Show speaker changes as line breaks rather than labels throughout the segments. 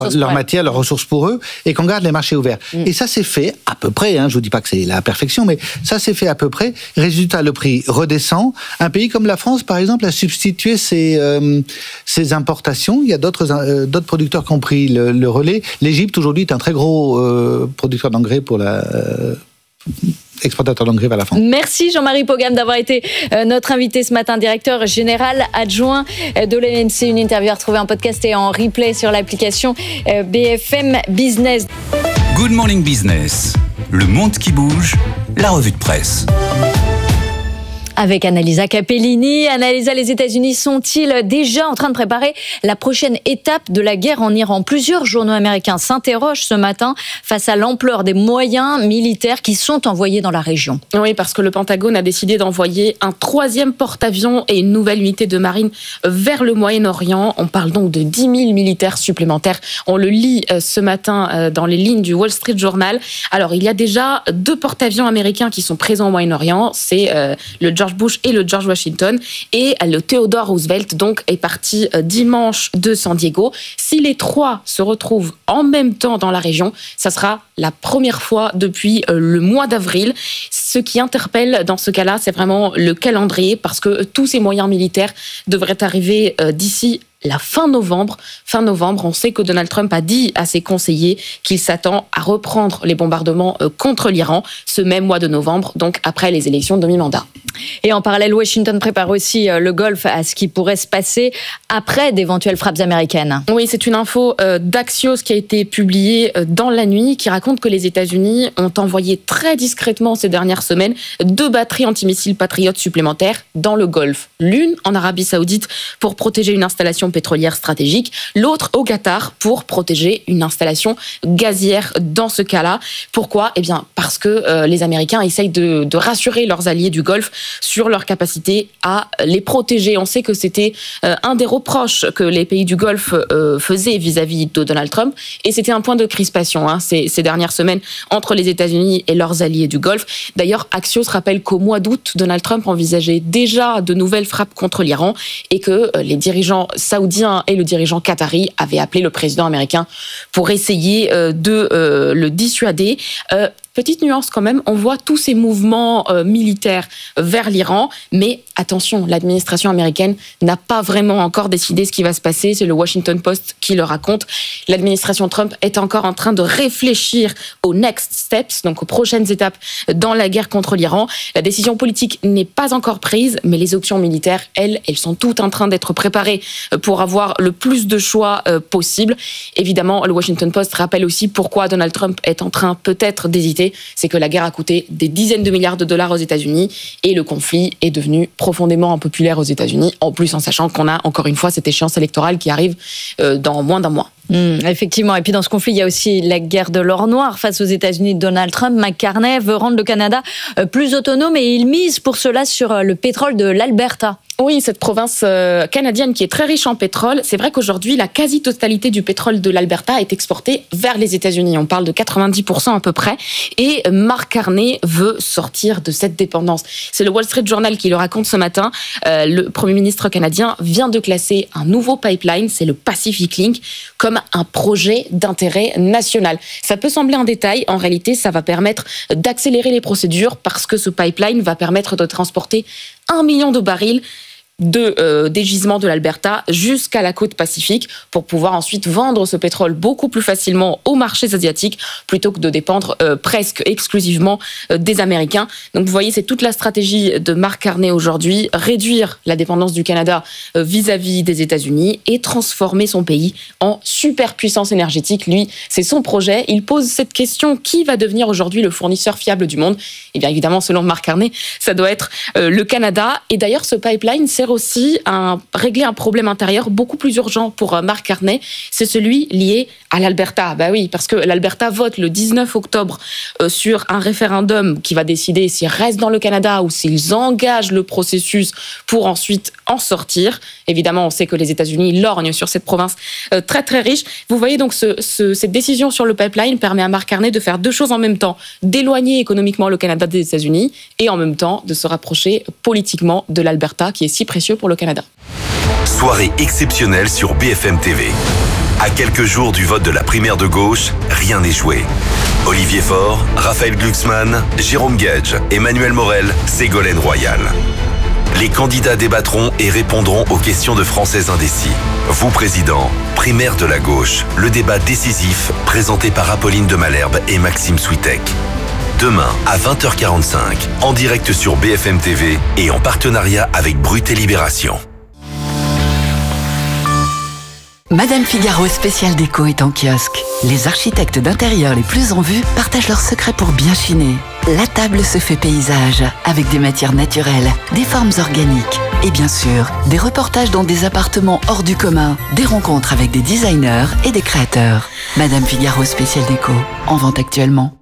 leur matière, leurs ressources pour eux, et qu'on garde les marchés ouverts. Et ça s'est fait à peu près, je vous dis pas que c'est la perfection, mais ça s'est fait à peu près. Résultat, le prix redescend. Un pays comme la France, par exemple, a substitué ses importations. Il y a d'autres producteurs qui ont pris le relais. L'Égypte, aujourd'hui, est un très gros producteur d'engrais pour exportateur d'engrais vers la France.
Merci Jean-Marie Pogam d'avoir été notre invité ce matin, directeur général adjoint de l'ENC. Une interview à retrouver en podcast et en replay sur l'application BFM Business.
Good Morning Business, le monde qui bouge, la revue de presse.
Avec Annalisa Capellini. Annalisa, les États-Unis sont-ils déjà en train de préparer la prochaine étape de la guerre en Iran ? Plusieurs journaux américains s'interrogent ce matin face à l'ampleur des moyens militaires qui sont envoyés dans la région.
Oui, parce que le Pentagone a décidé d'envoyer un 3e porte-avions et une nouvelle unité de marine vers le Moyen-Orient. On parle donc de 10 000 militaires supplémentaires. On le lit ce matin dans les lignes du Wall Street Journal. Alors, il y a déjà 2 porte-avions américains qui sont présents au Moyen-Orient. C'est le George Bush et le George Washington, et le Theodore Roosevelt donc est parti dimanche de San Diego. Si les 3 se retrouvent en même temps dans la région, ça sera la première fois depuis le mois d'avril. Ce qui interpelle dans ce cas-là, c'est vraiment le calendrier, parce que tous ces moyens militaires devraient arriver d'ici la fin novembre. Fin novembre, on sait que Donald Trump a dit à ses conseillers qu'il s'attend à reprendre les bombardements contre l'Iran ce même mois de novembre, donc après les élections de mi-mandat.
Et en parallèle, Washington prépare aussi le Golfe à ce qui pourrait se passer après d'éventuelles frappes américaines.
Oui, c'est une info d'Axios qui a été publiée dans la nuit, qui raconte que les États-Unis ont envoyé très discrètement ces dernières semaines 2 batteries antimissiles Patriot supplémentaires dans le Golfe. L'une en Arabie Saoudite pour protéger une installation pétrolière stratégique, l'autre au Qatar pour protéger une installation gazière dans ce cas-là. Pourquoi ? Eh bien, parce que les Américains essayent de rassurer leurs alliés du Golfe sur leur capacité à les protéger. On sait que c'était un des reproches que les pays du Golfe faisaient vis-à-vis de Donald Trump, et c'était un point de crispation ces dernières semaines entre les États-Unis et leurs alliés du Golfe. D'ailleurs, Axios rappelle qu'au mois d'août, Donald Trump envisageait déjà de nouvelles frappes contre l'Iran, et que les dirigeants saoudiens et le dirigeant qatari avaient appelé le président américain pour essayer de le dissuader. Petite nuance quand même, on voit tous ces mouvements militaires vers l'Iran, mais attention, l'administration américaine n'a pas vraiment encore décidé ce qui va se passer. C'est le Washington Post qui le raconte. L'administration Trump est encore en train de réfléchir aux next steps, donc aux prochaines étapes dans la guerre contre l'Iran. La décision politique n'est pas encore prise, mais les options militaires, elles sont toutes en train d'être préparées pour avoir le plus de choix possible. Évidemment, le Washington Post rappelle aussi pourquoi Donald Trump est en train peut-être d'hésiter. C'est que la guerre a coûté des dizaines de milliards de dollars aux États-Unis, et le conflit est devenu profondément impopulaire aux États-Unis, en plus en sachant qu'on a encore une fois cette échéance électorale qui arrive dans moins d'un mois.
Effectivement, et puis dans ce conflit, il y a aussi la guerre de l'or noir face aux États-Unis de Donald Trump. McCartney veut rendre le Canada plus autonome, et il mise pour cela sur le pétrole de l'Alberta.
Oui, cette province canadienne qui est très riche en pétrole. C'est vrai qu'aujourd'hui, la quasi-totalité du pétrole de l'Alberta est exportée vers les États-Unis. On parle de 90% à peu près. Et Mark Carney veut sortir de cette dépendance. C'est le Wall Street Journal qui le raconte ce matin. Le Premier ministre canadien vient de classer un nouveau pipeline, c'est le Pacific Link, comme un projet d'intérêt national. Ça peut sembler un détail. En réalité, ça va permettre d'accélérer les procédures, parce que ce pipeline va permettre de transporter 1 million de barils des gisements de l'Alberta jusqu'à la côte pacifique, pour pouvoir ensuite vendre ce pétrole beaucoup plus facilement aux marchés asiatiques, plutôt que de dépendre presque exclusivement des Américains. Donc vous voyez, c'est toute la stratégie de Mark Carney aujourd'hui: réduire la dépendance du Canada vis-à-vis des États-Unis et transformer son pays en superpuissance énergétique. Lui, c'est son projet. Il pose cette question: qui va devenir aujourd'hui le fournisseur fiable du monde ? Et bien évidemment, selon Mark Carney, ça doit être le Canada. Et d'ailleurs, ce pipeline sert aussi à régler un problème intérieur beaucoup plus urgent pour Mark Carney. C'est celui lié à l'Alberta. Bah oui, parce que l'Alberta vote le 19 octobre sur un référendum qui va décider s'ils restent dans le Canada ou s'ils engagent le processus pour ensuite en sortir. Évidemment, on sait que les États-Unis lorgnent sur cette province très très riche. Vous voyez donc cette décision sur le pipeline permet à Mark Carney de faire 2 choses en même temps: d'éloigner économiquement le Canada des États-Unis, et en même temps de se rapprocher politiquement de l'Alberta, qui est si précieux pour le Canada.
Soirée exceptionnelle sur BFM TV.
À quelques jours du vote de la primaire de gauche, rien n'est joué. Olivier Faure, Raphaël Glucksmann, Jérôme Gage, Emmanuel Morel, Ségolène Royal. Les candidats débattront et répondront aux questions de Français indécis. Vous, président, primaire de la gauche, le débat décisif présenté par Apolline de Malherbe et Maxime Switek. Demain à 20h45, en direct sur BFM TV et en partenariat avec Brut et Libération.
Madame Figaro spécial déco est en kiosque. Les architectes d'intérieur les plus en vue partagent leurs secrets pour bien chiner. La table se fait paysage, avec des matières naturelles, des formes organiques. Et bien sûr, des reportages dans des appartements hors du commun, des rencontres avec des designers et des créateurs. Madame Figaro spécial déco, en vente actuellement.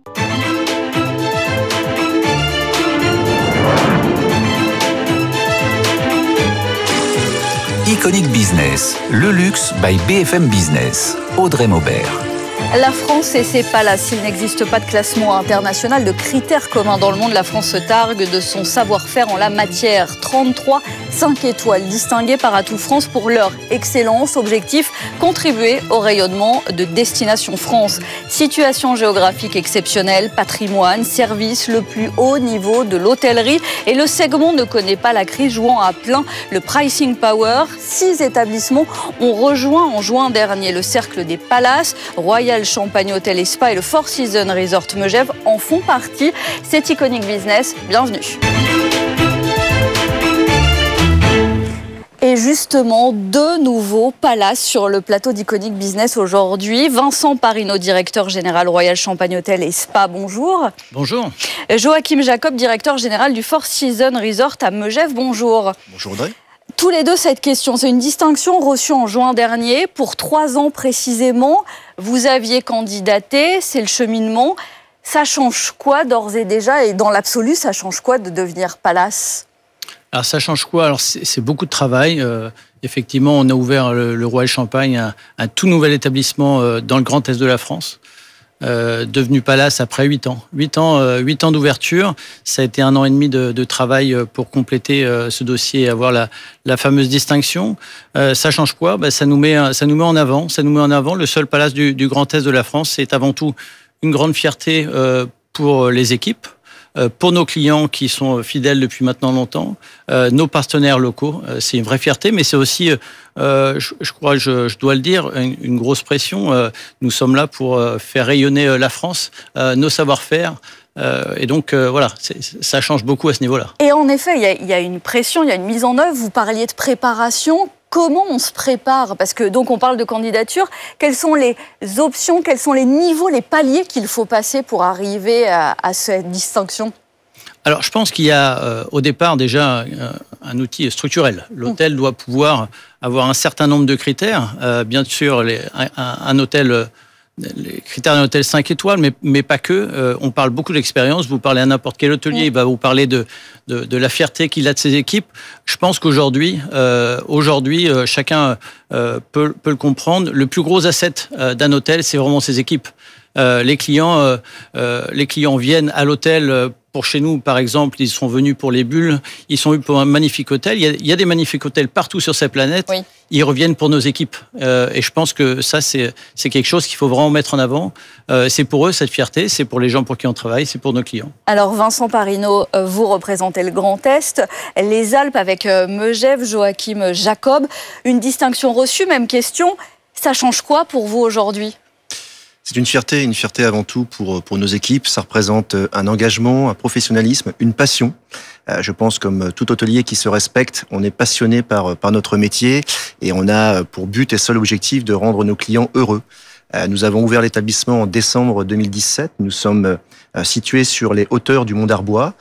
Iconic Business, le luxe by BFM Business. Audrey Maubert.
La France et ses palaces, il n'existe pas de classement international de critères communs dans le monde. La France se targue de son savoir-faire en la matière. 33 5 étoiles distinguées par Atout France pour leur excellence. Objectif, contribuer au rayonnement de Destination France. Situation géographique exceptionnelle, patrimoine, service, le plus haut niveau de l'hôtellerie. Et le segment ne connaît pas la crise, jouant à plein le pricing power. 6 établissements ont rejoint en juin dernier le cercle des palaces. Royal Champagne Hôtel et Spa et le Four Seasons Resort Megève en font partie. C'est Iconic Business, bienvenue. Et justement, 2 nouveaux palaces sur le plateau d'Iconic Business aujourd'hui. Vincent Parino, directeur général Royal Champagne Hôtel et Spa, bonjour.
Bonjour.
Joachim Jacob, directeur général du Four Seasons Resort à Megève, bonjour.
Bonjour Audrey.
Tous les deux, cette question, c'est une distinction reçue en juin dernier pour 3 ans précisément. Vous aviez candidaté, c'est le cheminement. Ça change quoi d'ores et déjà, et dans l'absolu, ça change quoi de devenir palace ?
Alors ça change quoi ? Alors c'est beaucoup de travail. Effectivement, on a ouvert le Royal Champagne, un tout nouvel établissement dans le Grand Est de la France, devenu palace après 8 ans. 8 ans d'ouverture. Ça a été 1 an et demi de travail pour compléter ce dossier et avoir la fameuse distinction. Ça change quoi ? Ça nous met en avant. Ça nous met en avant. Le seul palace du Grand Est de la France, c'est avant tout une grande fierté pour les équipes, pour nos clients qui sont fidèles depuis maintenant longtemps, nos partenaires locaux. C'est une vraie fierté, mais c'est aussi, je crois, je dois le dire, une grosse pression. Nous sommes là pour faire rayonner la France, nos savoir-faire. Et donc, voilà, ça change beaucoup à ce niveau-là.
Et en effet, il y a une pression, il y a une mise en œuvre. Vous parliez de préparation. Comment on se prépare ? Parce que donc on parle de candidature. Quelles sont les options, quels sont les niveaux, les paliers qu'il faut passer pour arriver à cette distinction ?
Alors, je pense qu'il y a au départ déjà un outil structurel. L'hôtel doit pouvoir avoir un certain nombre de critères. Bien sûr, un hôtel, les critères d'un hôtel 5 étoiles, mais pas que. On parle beaucoup d'expérience. Vous parlez à n'importe quel hôtelier, il va vous parler de la fierté qu'il a de ses équipes. Je pense qu'aujourd'hui, chacun peut le comprendre. Le plus gros asset d'un hôtel, c'est vraiment ses équipes. Les clients viennent à l'hôtel. Pour chez nous, par exemple, ils sont venus pour les bulles, ils sont venus pour un magnifique hôtel. Il y a des magnifiques hôtels partout sur cette planète. Oui. Ils reviennent pour nos équipes. Et je pense que ça, c'est quelque chose qu'il faut vraiment mettre en avant. C'est pour eux, cette fierté. C'est pour les gens pour qui on travaille. C'est pour nos clients. Alors,
Vincent Parino, vous représentez le Grand Est, les Alpes avec Megève, Joachim Jacob. Une distinction reçue, même question. Ça change quoi pour vous aujourd'hui ?
C'est une fierté avant tout pour nos équipes. Ça représente un engagement, un professionnalisme, une passion. Je pense comme tout hôtelier qui se respecte, on est passionné par notre métier et on a pour but et seul objectif de rendre nos clients heureux. Nous avons ouvert l'établissement en décembre 2017. Nous sommes situés sur les hauteurs du Mont d'Arbois,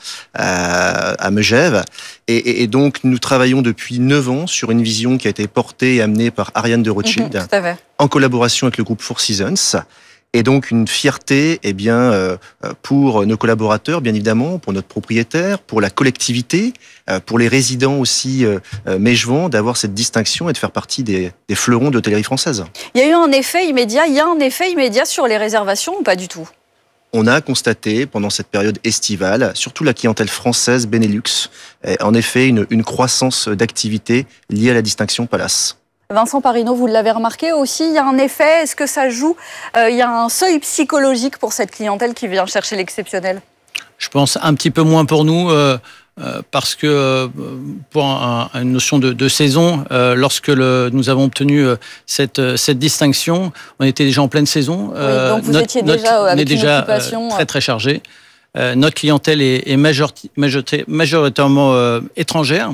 à Megève. Et donc, nous travaillons depuis 9 ans sur une vision qui a été portée et amenée par Ariane de Rothschild, en collaboration avec le groupe Four Seasons. Et donc une fierté, pour nos collaborateurs, bien évidemment, pour notre propriétaire, pour la collectivité, pour les résidents aussi megevans, d'avoir cette distinction et de faire partie des fleurons de l'hôtellerie française. Il y a un effet immédiat sur les réservations ou pas du tout ? On a constaté pendant cette période estivale, surtout la clientèle française Benelux, en effet une croissance d'activité liée à la distinction Palace.
Vincent Parino, vous l'avez remarqué aussi, il y a un effet, est-ce que ça joue? Il y a un seuil psychologique pour cette clientèle qui vient chercher l'exceptionnel?
Je pense un petit peu moins pour nous, parce que pour une notion de saison, lorsque nous avons obtenu cette distinction, on était déjà en pleine saison.
Oui, donc vous étiez déjà avec une occupation
très très chargé. Notre clientèle est majoritairement étrangère.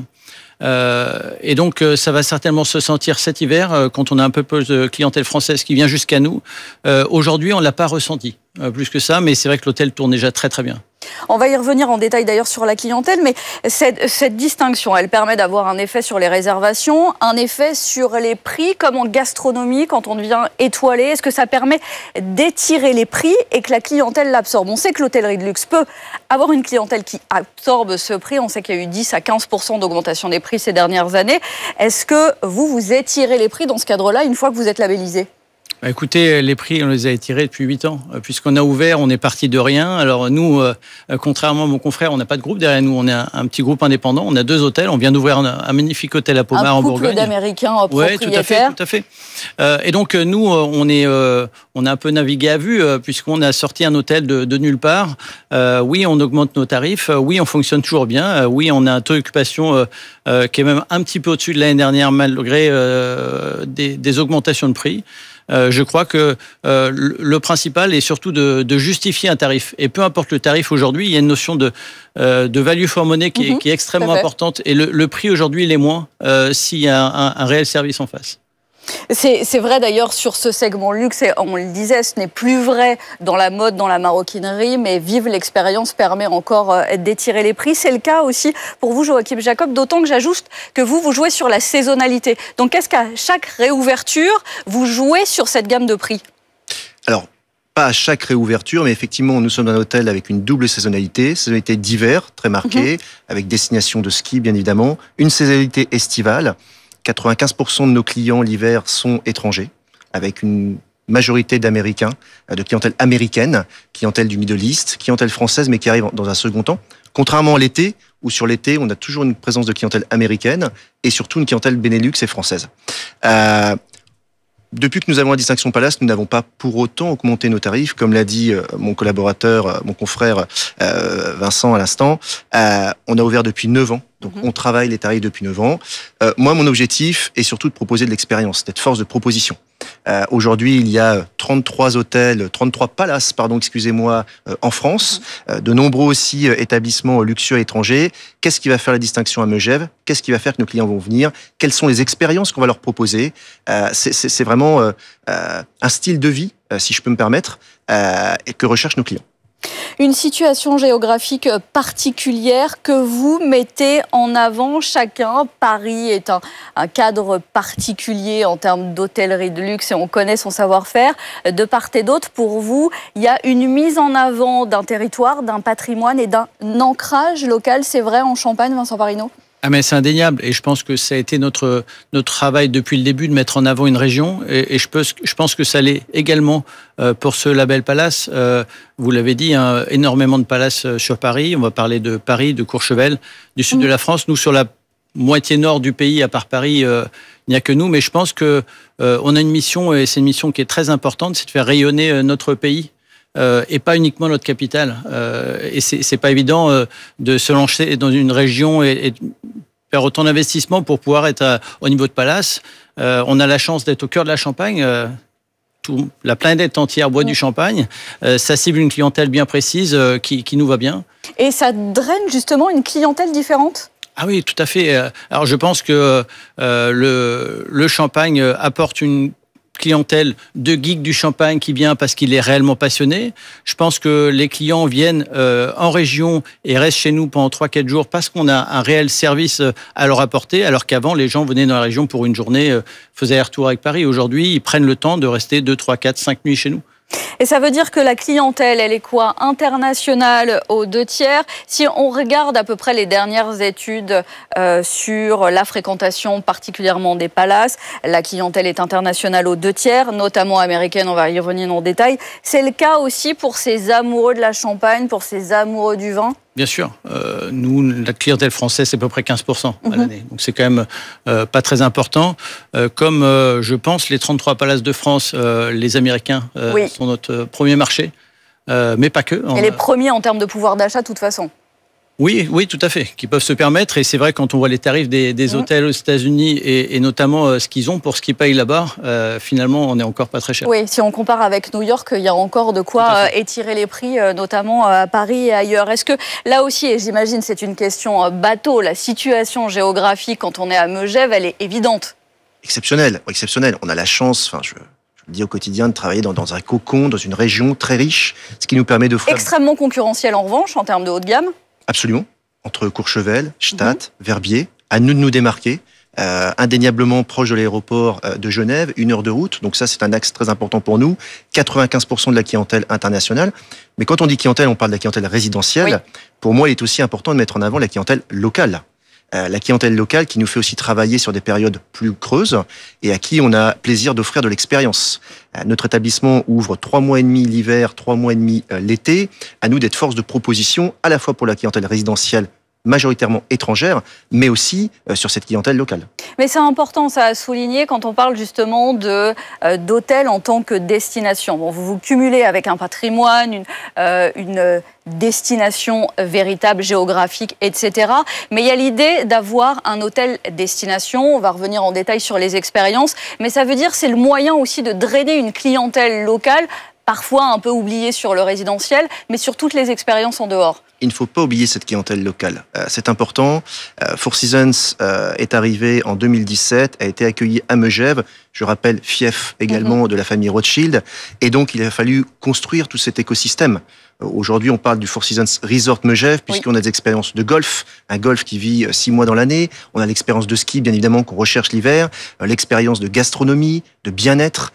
Et donc, ça va certainement se sentir cet hiver quand on a un peu plus de clientèle française qui vient jusqu'à nous. Aujourd'hui, on ne l'a pas ressenti plus que ça, mais c'est vrai que l'hôtel tourne déjà très très bien.
On va y revenir en détail d'ailleurs sur la clientèle, mais cette distinction, elle permet d'avoir un effet sur les réservations, un effet sur les prix, comme en gastronomie, quand on devient étoilé. Est-ce que ça permet d'étirer les prix et que la clientèle l'absorbe? On sait que l'hôtellerie de luxe peut avoir une clientèle qui absorbe ce prix. On sait qu'il y a eu 10 à 15% d'augmentation des prix ces dernières années. Est-ce que vous étirez les prix dans ce cadre-là une fois que vous êtes labellisé?
Écoutez, les prix, on les a étirés depuis 8 ans. Puisqu'on a ouvert, on est parti de rien. Alors nous, contrairement à mon confrère, on n'a pas de groupe derrière nous. On est un petit groupe indépendant. On a 2 hôtels. On vient d'ouvrir un magnifique hôtel à Pommard en Bourgogne.
Un couple d'Américains propriétaires.
Oui, tout à fait. Et donc nous, on a un peu navigué à vue puisqu'on a sorti un hôtel de nulle part. Oui, on augmente nos tarifs. Oui, on fonctionne toujours bien. Oui, on a un taux d'occupation qui est même un petit peu au-dessus de l'année dernière malgré des augmentations de prix. Je crois que le principal est surtout de justifier un tarif. Et peu importe le tarif aujourd'hui, il y a une notion de value for money qui est extrêmement importante. Et le prix aujourd'hui, il est moins s'il y a un réel service en face.
C'est vrai d'ailleurs sur ce segment luxe, et on le disait, ce n'est plus vrai dans la mode, dans la maroquinerie, mais vive l'expérience permet encore d'étirer les prix. C'est le cas aussi pour vous, Joachim Jacob, d'autant que j'ajoute que vous jouez sur la saisonnalité. Donc est-ce qu'à chaque réouverture, vous jouez sur cette gamme de prix?
Alors, pas à chaque réouverture, mais effectivement, nous sommes dans un hôtel avec une double saisonnalité d'hiver très marquée, avec destination de ski bien évidemment, une saisonnalité estivale. 95% de nos clients l'hiver sont étrangers, avec une majorité d'Américains, de clientèle américaine, clientèle du Middle East, clientèle française, mais qui arrive dans un second temps. Contrairement à l'été, où sur l'été, on a toujours une présence de clientèle américaine et surtout une clientèle Benelux et française. Depuis que nous avons la distinction Palace, nous n'avons pas pour autant augmenté nos tarifs, comme l'a dit mon collaborateur, mon confrère Vincent à l'instant. On a ouvert depuis 9 ans. Donc, on travaille les tarifs depuis 9 ans. Moi, mon objectif est surtout de proposer de l'expérience, d'être force de proposition. Aujourd'hui, il y a 33 palaces, en France. De nombreux aussi établissements luxueux étrangers. Qu'est-ce qui va faire la distinction à Megève? Qu'est-ce qui va faire que nos clients vont venir? Quelles sont les expériences qu'on va leur proposer? C'est vraiment un style de vie, si je peux me permettre, et que recherchent nos clients.
Une situation géographique particulière que vous mettez en avant chacun. Paris est un cadre particulier en termes d'hôtellerie de luxe et on connaît son savoir-faire. De part et d'autre, pour vous, il y a une mise en avant d'un territoire, d'un patrimoine et d'un ancrage local. C'est vrai en Champagne, Vincent Parino?
Ah mais c'est indéniable et je pense que ça a été notre travail depuis le début de mettre en avant une région et je pense que ça l'est également pour ce label Palace. Vous l'avez dit, énormément de palaces sur Paris. On va parler de Paris, de Courchevel, du sud de la France. Nous, sur la moitié nord du pays, à part Paris, il n'y a que nous. Mais je pense que on a une mission et c'est une mission qui est très importante, c'est de faire rayonner notre pays. Et pas uniquement notre capitale. Et c'est pas évident de se lancer dans une région et de faire autant d'investissements pour pouvoir être au niveau de Palace. On a la chance d'être au cœur de la Champagne. La planète entière boit du champagne. Ça cible une clientèle bien précise qui nous va bien.
Et ça draine justement une clientèle différente?
Ah oui, tout à fait. Alors je pense que le champagne apporte une clientèle de geek du champagne qui vient parce qu'il est réellement passionné. Je pense que les clients viennent en région et restent chez nous pendant 3-4 jours parce qu'on a un réel service à leur apporter, alors qu'avant, les gens venaient dans la région pour une journée, faisaient un retour avec Paris. Aujourd'hui, ils prennent le temps de rester 2, 3, 4, 5 nuits chez nous.
Et ça veut dire que la clientèle, elle est quoi? Internationale aux 2/3. Si on regarde à peu près les dernières études sur la fréquentation, particulièrement des palaces, la clientèle est internationale aux 2/3, notamment américaine, on va y revenir en détail. C'est le cas aussi pour ces amoureux de la Champagne, pour ces amoureux du vin?
Bien sûr. Nous, la clientèle française, c'est à peu près 15% à l'année. Donc, c'est quand même pas très important. Comme, je pense, les 33 palaces de France, les Américains sont notre premier marché. Mais pas que.
Et les premiers en termes de pouvoir d'achat, de toute façon.
Oui, tout à fait, qui peuvent se permettre. Et c'est vrai, quand on voit les tarifs des hôtels aux États-Unis et notamment ce qu'ils ont pour ce qu'ils payent là-bas, finalement, on n'est encore pas très cher.
Oui, si on compare avec New York, il y a encore de quoi étirer les prix, notamment à Paris et ailleurs. Est-ce que là aussi, et j'imagine c'est une question bateau, la situation géographique quand on est à Megève, elle est évidente?
Exceptionnelle. On a la chance, je le dis au quotidien, de travailler dans un cocon, dans une région très riche, ce qui nous permet d'offrir...
Extrêmement concurrentiel en revanche, en termes de haut de gamme? Absolument.
Entre Courchevel, Stade, Verbier, à nous de nous démarquer. Indéniablement proche de l'aéroport de Genève, 1 heure de route. Donc ça, c'est un axe très important pour nous. 95% de la clientèle internationale. Mais quand on dit clientèle, on parle de la clientèle résidentielle. Oui. Pour moi, il est aussi important de mettre en avant la clientèle locale. La clientèle locale qui nous fait aussi travailler sur des périodes plus creuses et à qui on a plaisir d'offrir de l'expérience. Notre établissement ouvre 3 mois et demi l'hiver, 3 mois et demi l'été. À nous d'être force de proposition à la fois pour la clientèle résidentielle majoritairement étrangère, mais aussi sur cette clientèle locale.
Mais c'est important, ça à souligner quand on parle justement d'hôtels en tant que destination. Bon, vous cumulez avec un patrimoine, une destination véritable, géographique, etc. Mais il y a l'idée d'avoir un hôtel destination. On va revenir en détail sur les expériences. Mais ça veut dire que c'est le moyen aussi de drainer une clientèle locale, parfois un peu oubliée sur le résidentiel, mais sur toutes les expériences en dehors.
Il ne faut pas oublier cette clientèle locale. C'est important. Four Seasons est arrivé en 2017, a été accueilli à Megève. Je rappelle, fief également de la famille Rothschild. Et donc, il a fallu construire tout cet écosystème. Aujourd'hui, on parle du Four Seasons Resort Megève, puisqu'on a des expériences de golf, un golf qui vit 6 mois dans l'année. On a l'expérience de ski, bien évidemment, qu'on recherche l'hiver, l'expérience de gastronomie, de bien-être.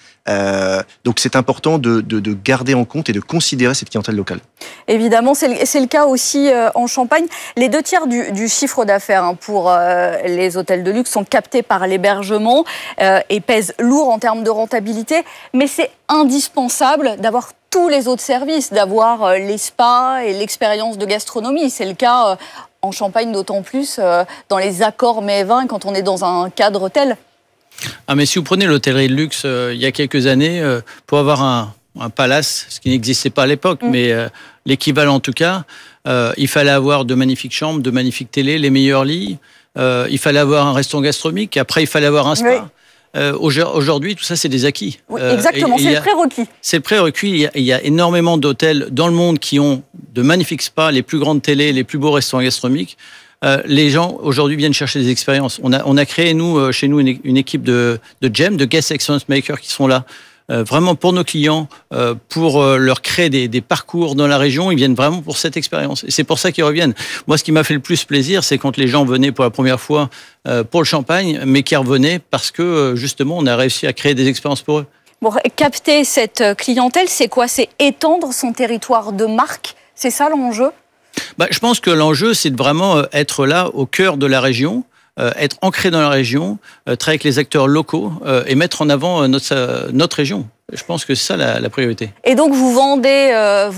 Donc, c'est important de garder en compte et de considérer cette clientèle locale.
Évidemment, c'est le cas aussi en Champagne. Les 2/3 du chiffre d'affaires pour les hôtels de luxe sont captés par l'hébergement et pèsent lourd en termes de rentabilité. Mais c'est indispensable d'avoir tous les autres services, d'avoir les spas et l'expérience de gastronomie. C'est le cas en Champagne, d'autant plus dans les accords mets-vins quand on est dans un cadre tel.
Ah, mais si vous prenez l'hôtellerie de luxe, il y a quelques années, pour avoir un palace, ce qui n'existait pas à l'époque, mais l'équivalent en tout cas, il fallait avoir de magnifiques chambres, de magnifiques télés, les meilleurs lits, il fallait avoir un restaurant gastronomique, après il fallait avoir un spa. Aujourd'hui, tout ça, c'est des acquis.
Oui, exactement, c'est le prérequis.
C'est le prérequis. Il y a énormément d'hôtels dans le monde qui ont de magnifiques spas, les plus grandes télés, les plus beaux restaurants gastronomiques. Les gens, aujourd'hui, viennent chercher des expériences. On a créé, chez nous, une équipe de GEM, de Guest Experience Makers, qui sont là vraiment pour nos clients, pour leur créer des parcours dans la région. Ils viennent vraiment pour cette expérience. Et c'est pour ça qu'ils reviennent. Moi, ce qui m'a fait le plus plaisir, c'est quand les gens venaient pour la première fois pour le Champagne, mais qui revenaient parce que, justement, on a réussi à créer des expériences pour eux.
Bon, capter cette clientèle, c'est quoi? C'est étendre son territoire de marque? C'est ça l'enjeu?
Je pense que l'enjeu, c'est de vraiment être là au cœur de la région, être ancré dans la région, travailler avec les acteurs locaux et mettre en avant notre région. Je pense que c'est ça la priorité.
Et donc vous vendez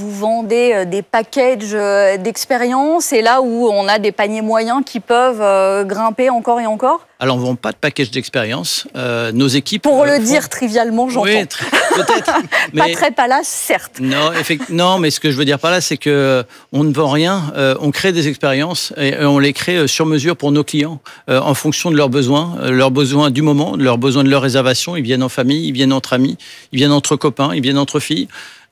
des packages d'expérience, et là où on a des paniers moyens qui peuvent grimper encore et encore?
Alors on ne vend pas de package d'expérience. Nos équipes...
Pour le dire trivialement, j'entends. Oui,
peut-être.
Mais... Pas très palace, certes.
Non, mais ce que je veux dire par là, c'est qu'on ne vend rien. On crée des expériences et on les crée sur mesure pour nos clients en fonction de leurs besoins du moment, leurs besoins de leur réservation. Ils viennent en famille, ils viennent entre amis, ils viennent entre copains, ils viennent entre filles.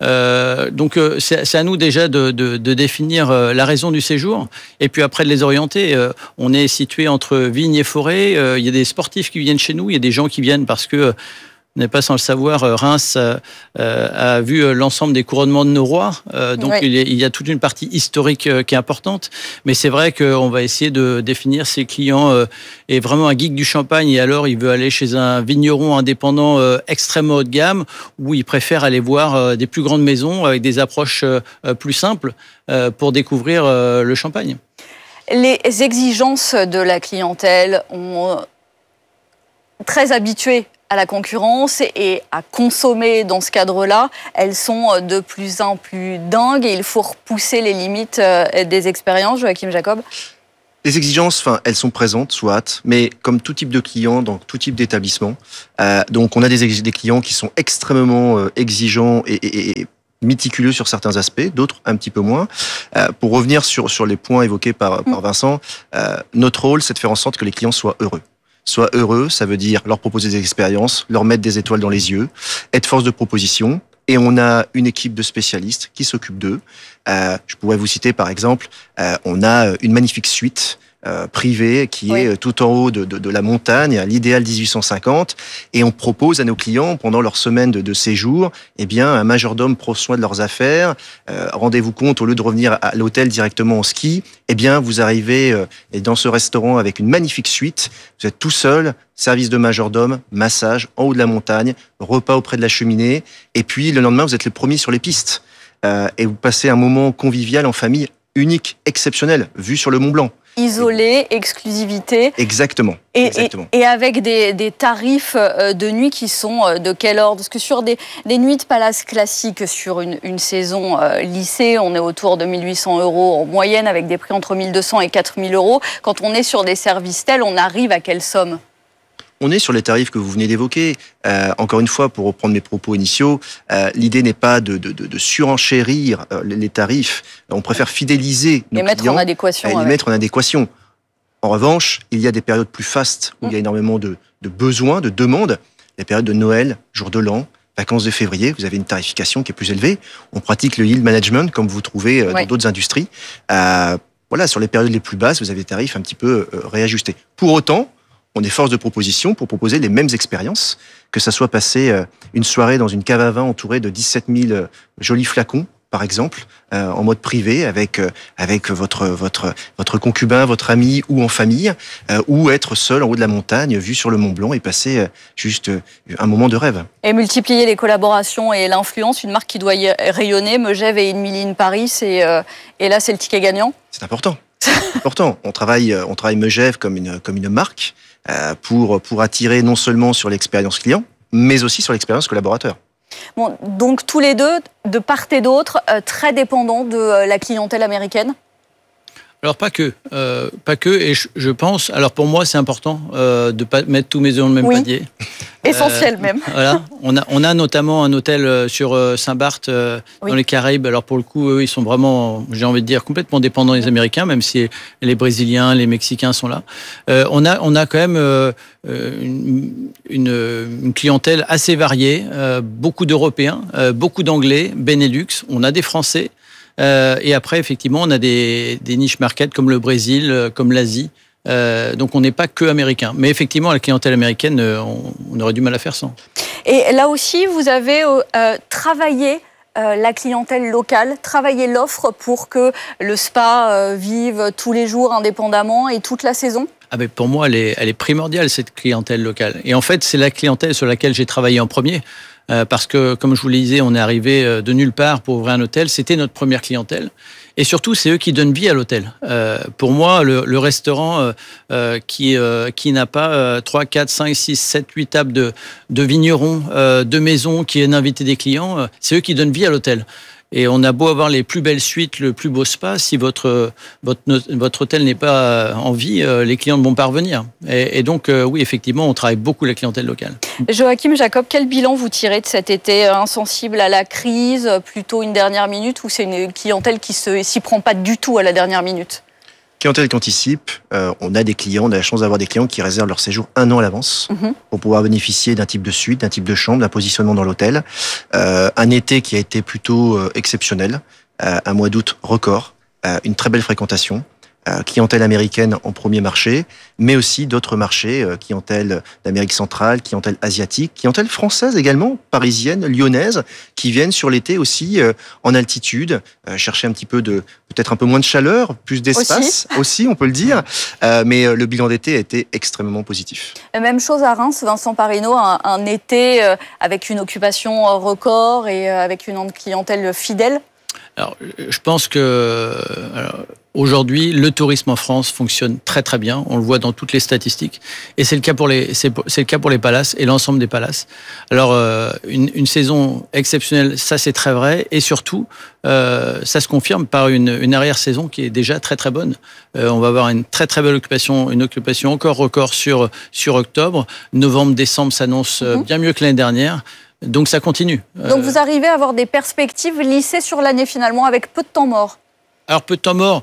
Donc c'est à nous déjà de définir la raison du séjour et puis après de les orienter. On est situé entre vignes et forêts. Il y a des sportifs qui viennent chez nous, il y a des gens qui viennent parce que n'êtes pas sans le savoir, Reims a vu l'ensemble des couronnements de Noroît. Donc, il y a toute une partie historique qui est importante. Mais c'est vrai qu'on va essayer de définir si le client est vraiment un geek du champagne et alors il veut aller chez un vigneron indépendant extrêmement haut de gamme ou il préfère aller voir des plus grandes maisons avec des approches plus simples pour découvrir le champagne.
Les exigences de la clientèle ont très habitué à la concurrence et à consommer dans ce cadre-là. Elles sont de plus en plus dingues et il faut repousser les limites des expériences. Joachim Jacob.
Les exigences, elles sont présentes, soit, mais comme tout type de client, dans tout type d'établissement. Donc, on a des clients qui sont extrêmement exigeants et méticuleux sur certains aspects, d'autres un petit peu moins. Pour revenir sur les points évoqués par Vincent, notre rôle, c'est de faire en sorte que les clients soient heureux. Soient heureux, ça veut dire leur proposer des expériences, leur mettre des étoiles dans les yeux, être force de proposition. Et on a une équipe de spécialistes qui s'occupe d'eux. Je pourrais vous citer par exemple, on a une magnifique suite privée qui est tout en haut de la montagne, à l'idéal 1850. Et on propose à nos clients, pendant leur semaine de séjour, un majordome prend soin de leurs affaires. Rendez-vous compte, au lieu de revenir à l'hôtel directement en ski, vous arrivez dans ce restaurant avec une magnifique suite. Vous êtes tout seul, service de majordome, massage en haut de la montagne, repas auprès de la cheminée. Et puis le lendemain, vous êtes le premier sur les pistes. Et vous passez un moment convivial en famille unique, exceptionnel, vu sur le Mont Blanc.
Isolé, exclusivité.
Exactement.
Et avec des tarifs de nuit qui sont de quel ordre? Parce que sur des nuits de palace classiques sur une saison lycée, on est autour de 1 800 € en moyenne avec des prix entre 1 200 et 4 000 €. Quand on est sur des services tels, on arrive à quelle somme?
On est sur les tarifs que vous venez d'évoquer. Encore une fois, pour reprendre mes propos initiaux, l'idée n'est pas de surenchérir les tarifs. On préfère fidéliser nos clients
en adéquation,
et les mettre en adéquation. En revanche, il y a des périodes plus fastes où il y a énormément de besoins, de demandes. Les périodes de Noël, jour de l'an, vacances de février, vous avez une tarification qui est plus élevée. On pratique le yield management comme vous trouvez dans d'autres industries. Sur les périodes les plus basses, vous avez des tarifs un petit peu réajustés. Pour autant, on est force de proposition pour proposer les mêmes expériences, que ça soit passer une soirée dans une cave à vin entourée de 17 000 jolis flacons, par exemple, en mode privé, avec votre concubin, votre ami ou en famille, ou être seul en haut de la montagne, vu sur le Mont Blanc et passer juste un moment de rêve.
Et multiplier les collaborations et l'influence, une marque qui doit y rayonner, Megève et Inmiline Paris, et là c'est le ticket gagnant.
C'est important. C'est important. On travaille Megève comme une marque pour attirer non seulement sur l'expérience client, mais aussi sur l'expérience collaborateur.
Bon, donc tous les deux, de part et d'autre, très dépendants de la clientèle américaine?
Alors pas que, et je pense, alors pour moi c'est important de ne pas mettre tous mes œufs dans le même panier.
Essentiel même.
Voilà, on a notamment un hôtel sur Saint-Barth dans les Caraïbes. Alors pour le coup, eux, ils sont vraiment, j'ai envie de dire, complètement dépendants des Américains, même si les Brésiliens, les Mexicains sont là. On a quand même une clientèle assez variée, beaucoup d'Européens, beaucoup d'Anglais, Benelux. On a des Français. Et après, effectivement, on a des niches markets comme le Brésil, comme l'Asie. Donc, on n'est pas que américain. Mais effectivement, la clientèle américaine, on aurait du mal à faire sans.
Et là aussi, vous avez travaillé la clientèle locale, travaillé l'offre pour que le spa vive tous les jours indépendamment et toute la saison?
Pour moi, elle est primordiale, cette clientèle locale. Et en fait, c'est la clientèle sur laquelle j'ai travaillé en premier. Parce que, comme je vous le disais, on est arrivé de nulle part pour ouvrir un hôtel. C'était notre première clientèle. Et surtout, c'est eux qui donnent vie à l'hôtel. Pour moi, le restaurant qui n'a pas 3, 4, 5, 6, 7, 8 tables de vignerons, de maisons qui viennent inviter des clients, c'est eux qui donnent vie à l'hôtel. Et on a beau avoir les plus belles suites, le plus beau spa, si votre hôtel n'est pas en vie, les clients ne vont pas revenir. Et donc, oui, effectivement, on travaille beaucoup la clientèle locale.
Joachim Jacob, quel bilan vous tirez de cet été? Insensible à la crise, plutôt une dernière minute, ou c'est une clientèle qui ne s'y prend pas du tout à la dernière minute?
Clientèle qui anticipe, on a la chance d'avoir des clients qui réservent leur séjour 1 an à l'avance pour pouvoir bénéficier d'un type de suite, d'un type de chambre, d'un positionnement dans l'hôtel. Un été qui a été plutôt exceptionnel, un mois d'août record, une très belle fréquentation. clientèle américaine en premier marché, mais aussi d'autres marchés, clientèle d'Amérique centrale, clientèle asiatique, clientèle française également, parisienne, lyonnaise, qui viennent sur l'été aussi en altitude, chercher un petit peu peut-être un peu moins de chaleur, plus d'espace aussi on peut le dire, mais le bilan d'été a été extrêmement positif.
Même chose à Reims, Vincent Parino, un été avec une occupation record et avec une clientèle fidèle.
Alors, je pense que aujourd'hui, le tourisme en France fonctionne très très bien. On le voit dans toutes les statistiques, et c'est le cas pour les palaces et l'ensemble des palaces. Alors, une saison exceptionnelle, ça c'est très vrai, et surtout, ça se confirme par une arrière-saison qui est déjà très très bonne. On va avoir une très très belle occupation, une occupation encore record sur octobre. Novembre, décembre s'annonce bien mieux que l'année dernière. Donc ça continue.
Donc vous arrivez à avoir des perspectives lissées sur l'année finalement, avec peu de temps mort.
Alors peu de temps mort,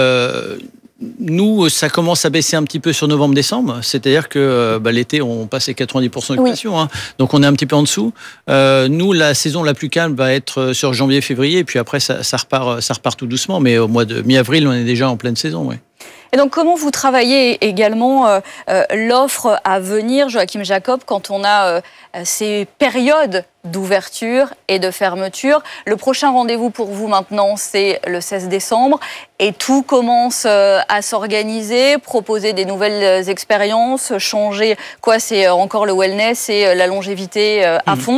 nous ça commence à baisser un petit peu sur novembre-décemre, c'est-à-dire que l'été on passe les 90% d'occupation, hein, donc on est un petit peu en dessous. Nous la saison la plus calme va être sur janvier-février, et puis après ça repart tout doucement, mais au mois de mi-avril on est déjà en pleine saison. Ouais.
Et donc, comment vous travaillez également l'offre à venir, Joachim Jacob, quand on a ces périodes d'ouverture et de fermeture? Le prochain rendez-vous pour vous maintenant, c'est le 16 décembre. Et tout commence à s'organiser, proposer des nouvelles expériences, changer. Quoi, c'est encore le wellness et la longévité à fond.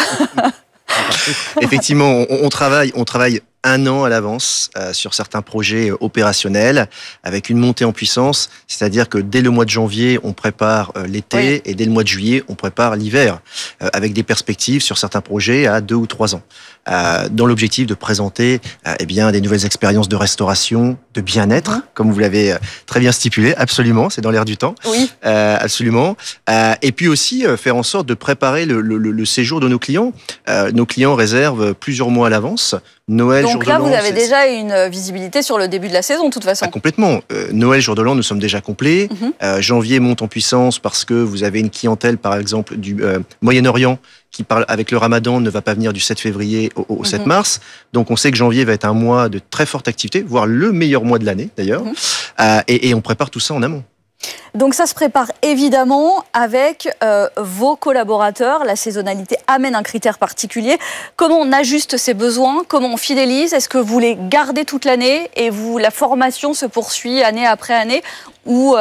Effectivement, on travaille 1 an à l'avance sur certains projets opérationnels, avec une montée en puissance, c'est-à-dire que dès le mois de janvier, on prépare l'été, et dès le mois de juillet, on prépare l'hiver, avec des perspectives sur certains projets à 2 ou 3 ans, dans l'objectif de présenter des nouvelles expériences de restauration, de bien-être, comme vous l'avez très bien stipulé, absolument, c'est dans l'air du temps, absolument, et puis aussi faire en sorte de préparer le séjour de nos clients. Nos clients réservent plusieurs mois à l'avance. Noël,
donc là, vous avez déjà une visibilité sur le début de la saison, de toute façon.
Complètement. Noël, jour de l'an, nous sommes déjà complets. Janvier monte en puissance parce que vous avez une clientèle, par exemple, du Moyen-Orient qui parle avec le Ramadan, ne va pas venir du 7 février au 7 mars. Donc on sait que janvier va être un mois de très forte activité, voire le meilleur mois de l'année d'ailleurs. Et on prépare tout ça en amont.
Donc ça se prépare évidemment avec vos collaborateurs. La saisonnalité amène un critère particulier. Comment on ajuste ses besoins? Comment on fidélise? Est-ce que vous les gardez toute l'année et la formation se poursuit année après année, ou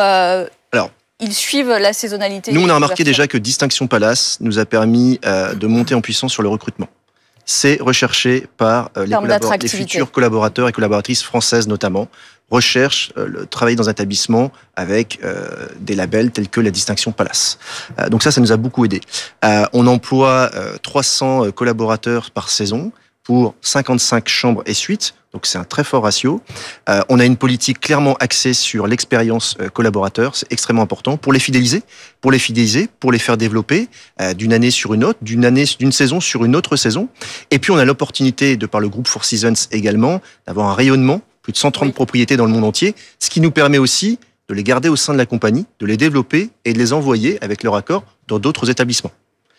ils suivent la saisonnalité?
Nous, on a remarqué déjà que Distinction Palace nous a permis de monter en puissance sur le recrutement. C'est recherché par les futurs collaborateurs et collaboratrices françaises notamment, recherchent travailler dans un établissement avec des labels tels que la Distinction Palace. Donc ça nous a beaucoup aidé. On emploie 300 collaborateurs par saison pour 55 chambres et suites, donc c'est un très fort ratio. On a une politique clairement axée sur l'expérience collaborateur, c'est extrêmement important pour les fidéliser, pour les faire développer d'une année sur une autre, d'une saison sur une autre saison. Et puis on a l'opportunité, de par le groupe Four Seasons également, d'avoir un rayonnement, plus de 130 propriétés dans le monde entier, ce qui nous permet aussi de les garder au sein de la compagnie, de les développer et de les envoyer avec leur accord dans d'autres établissements.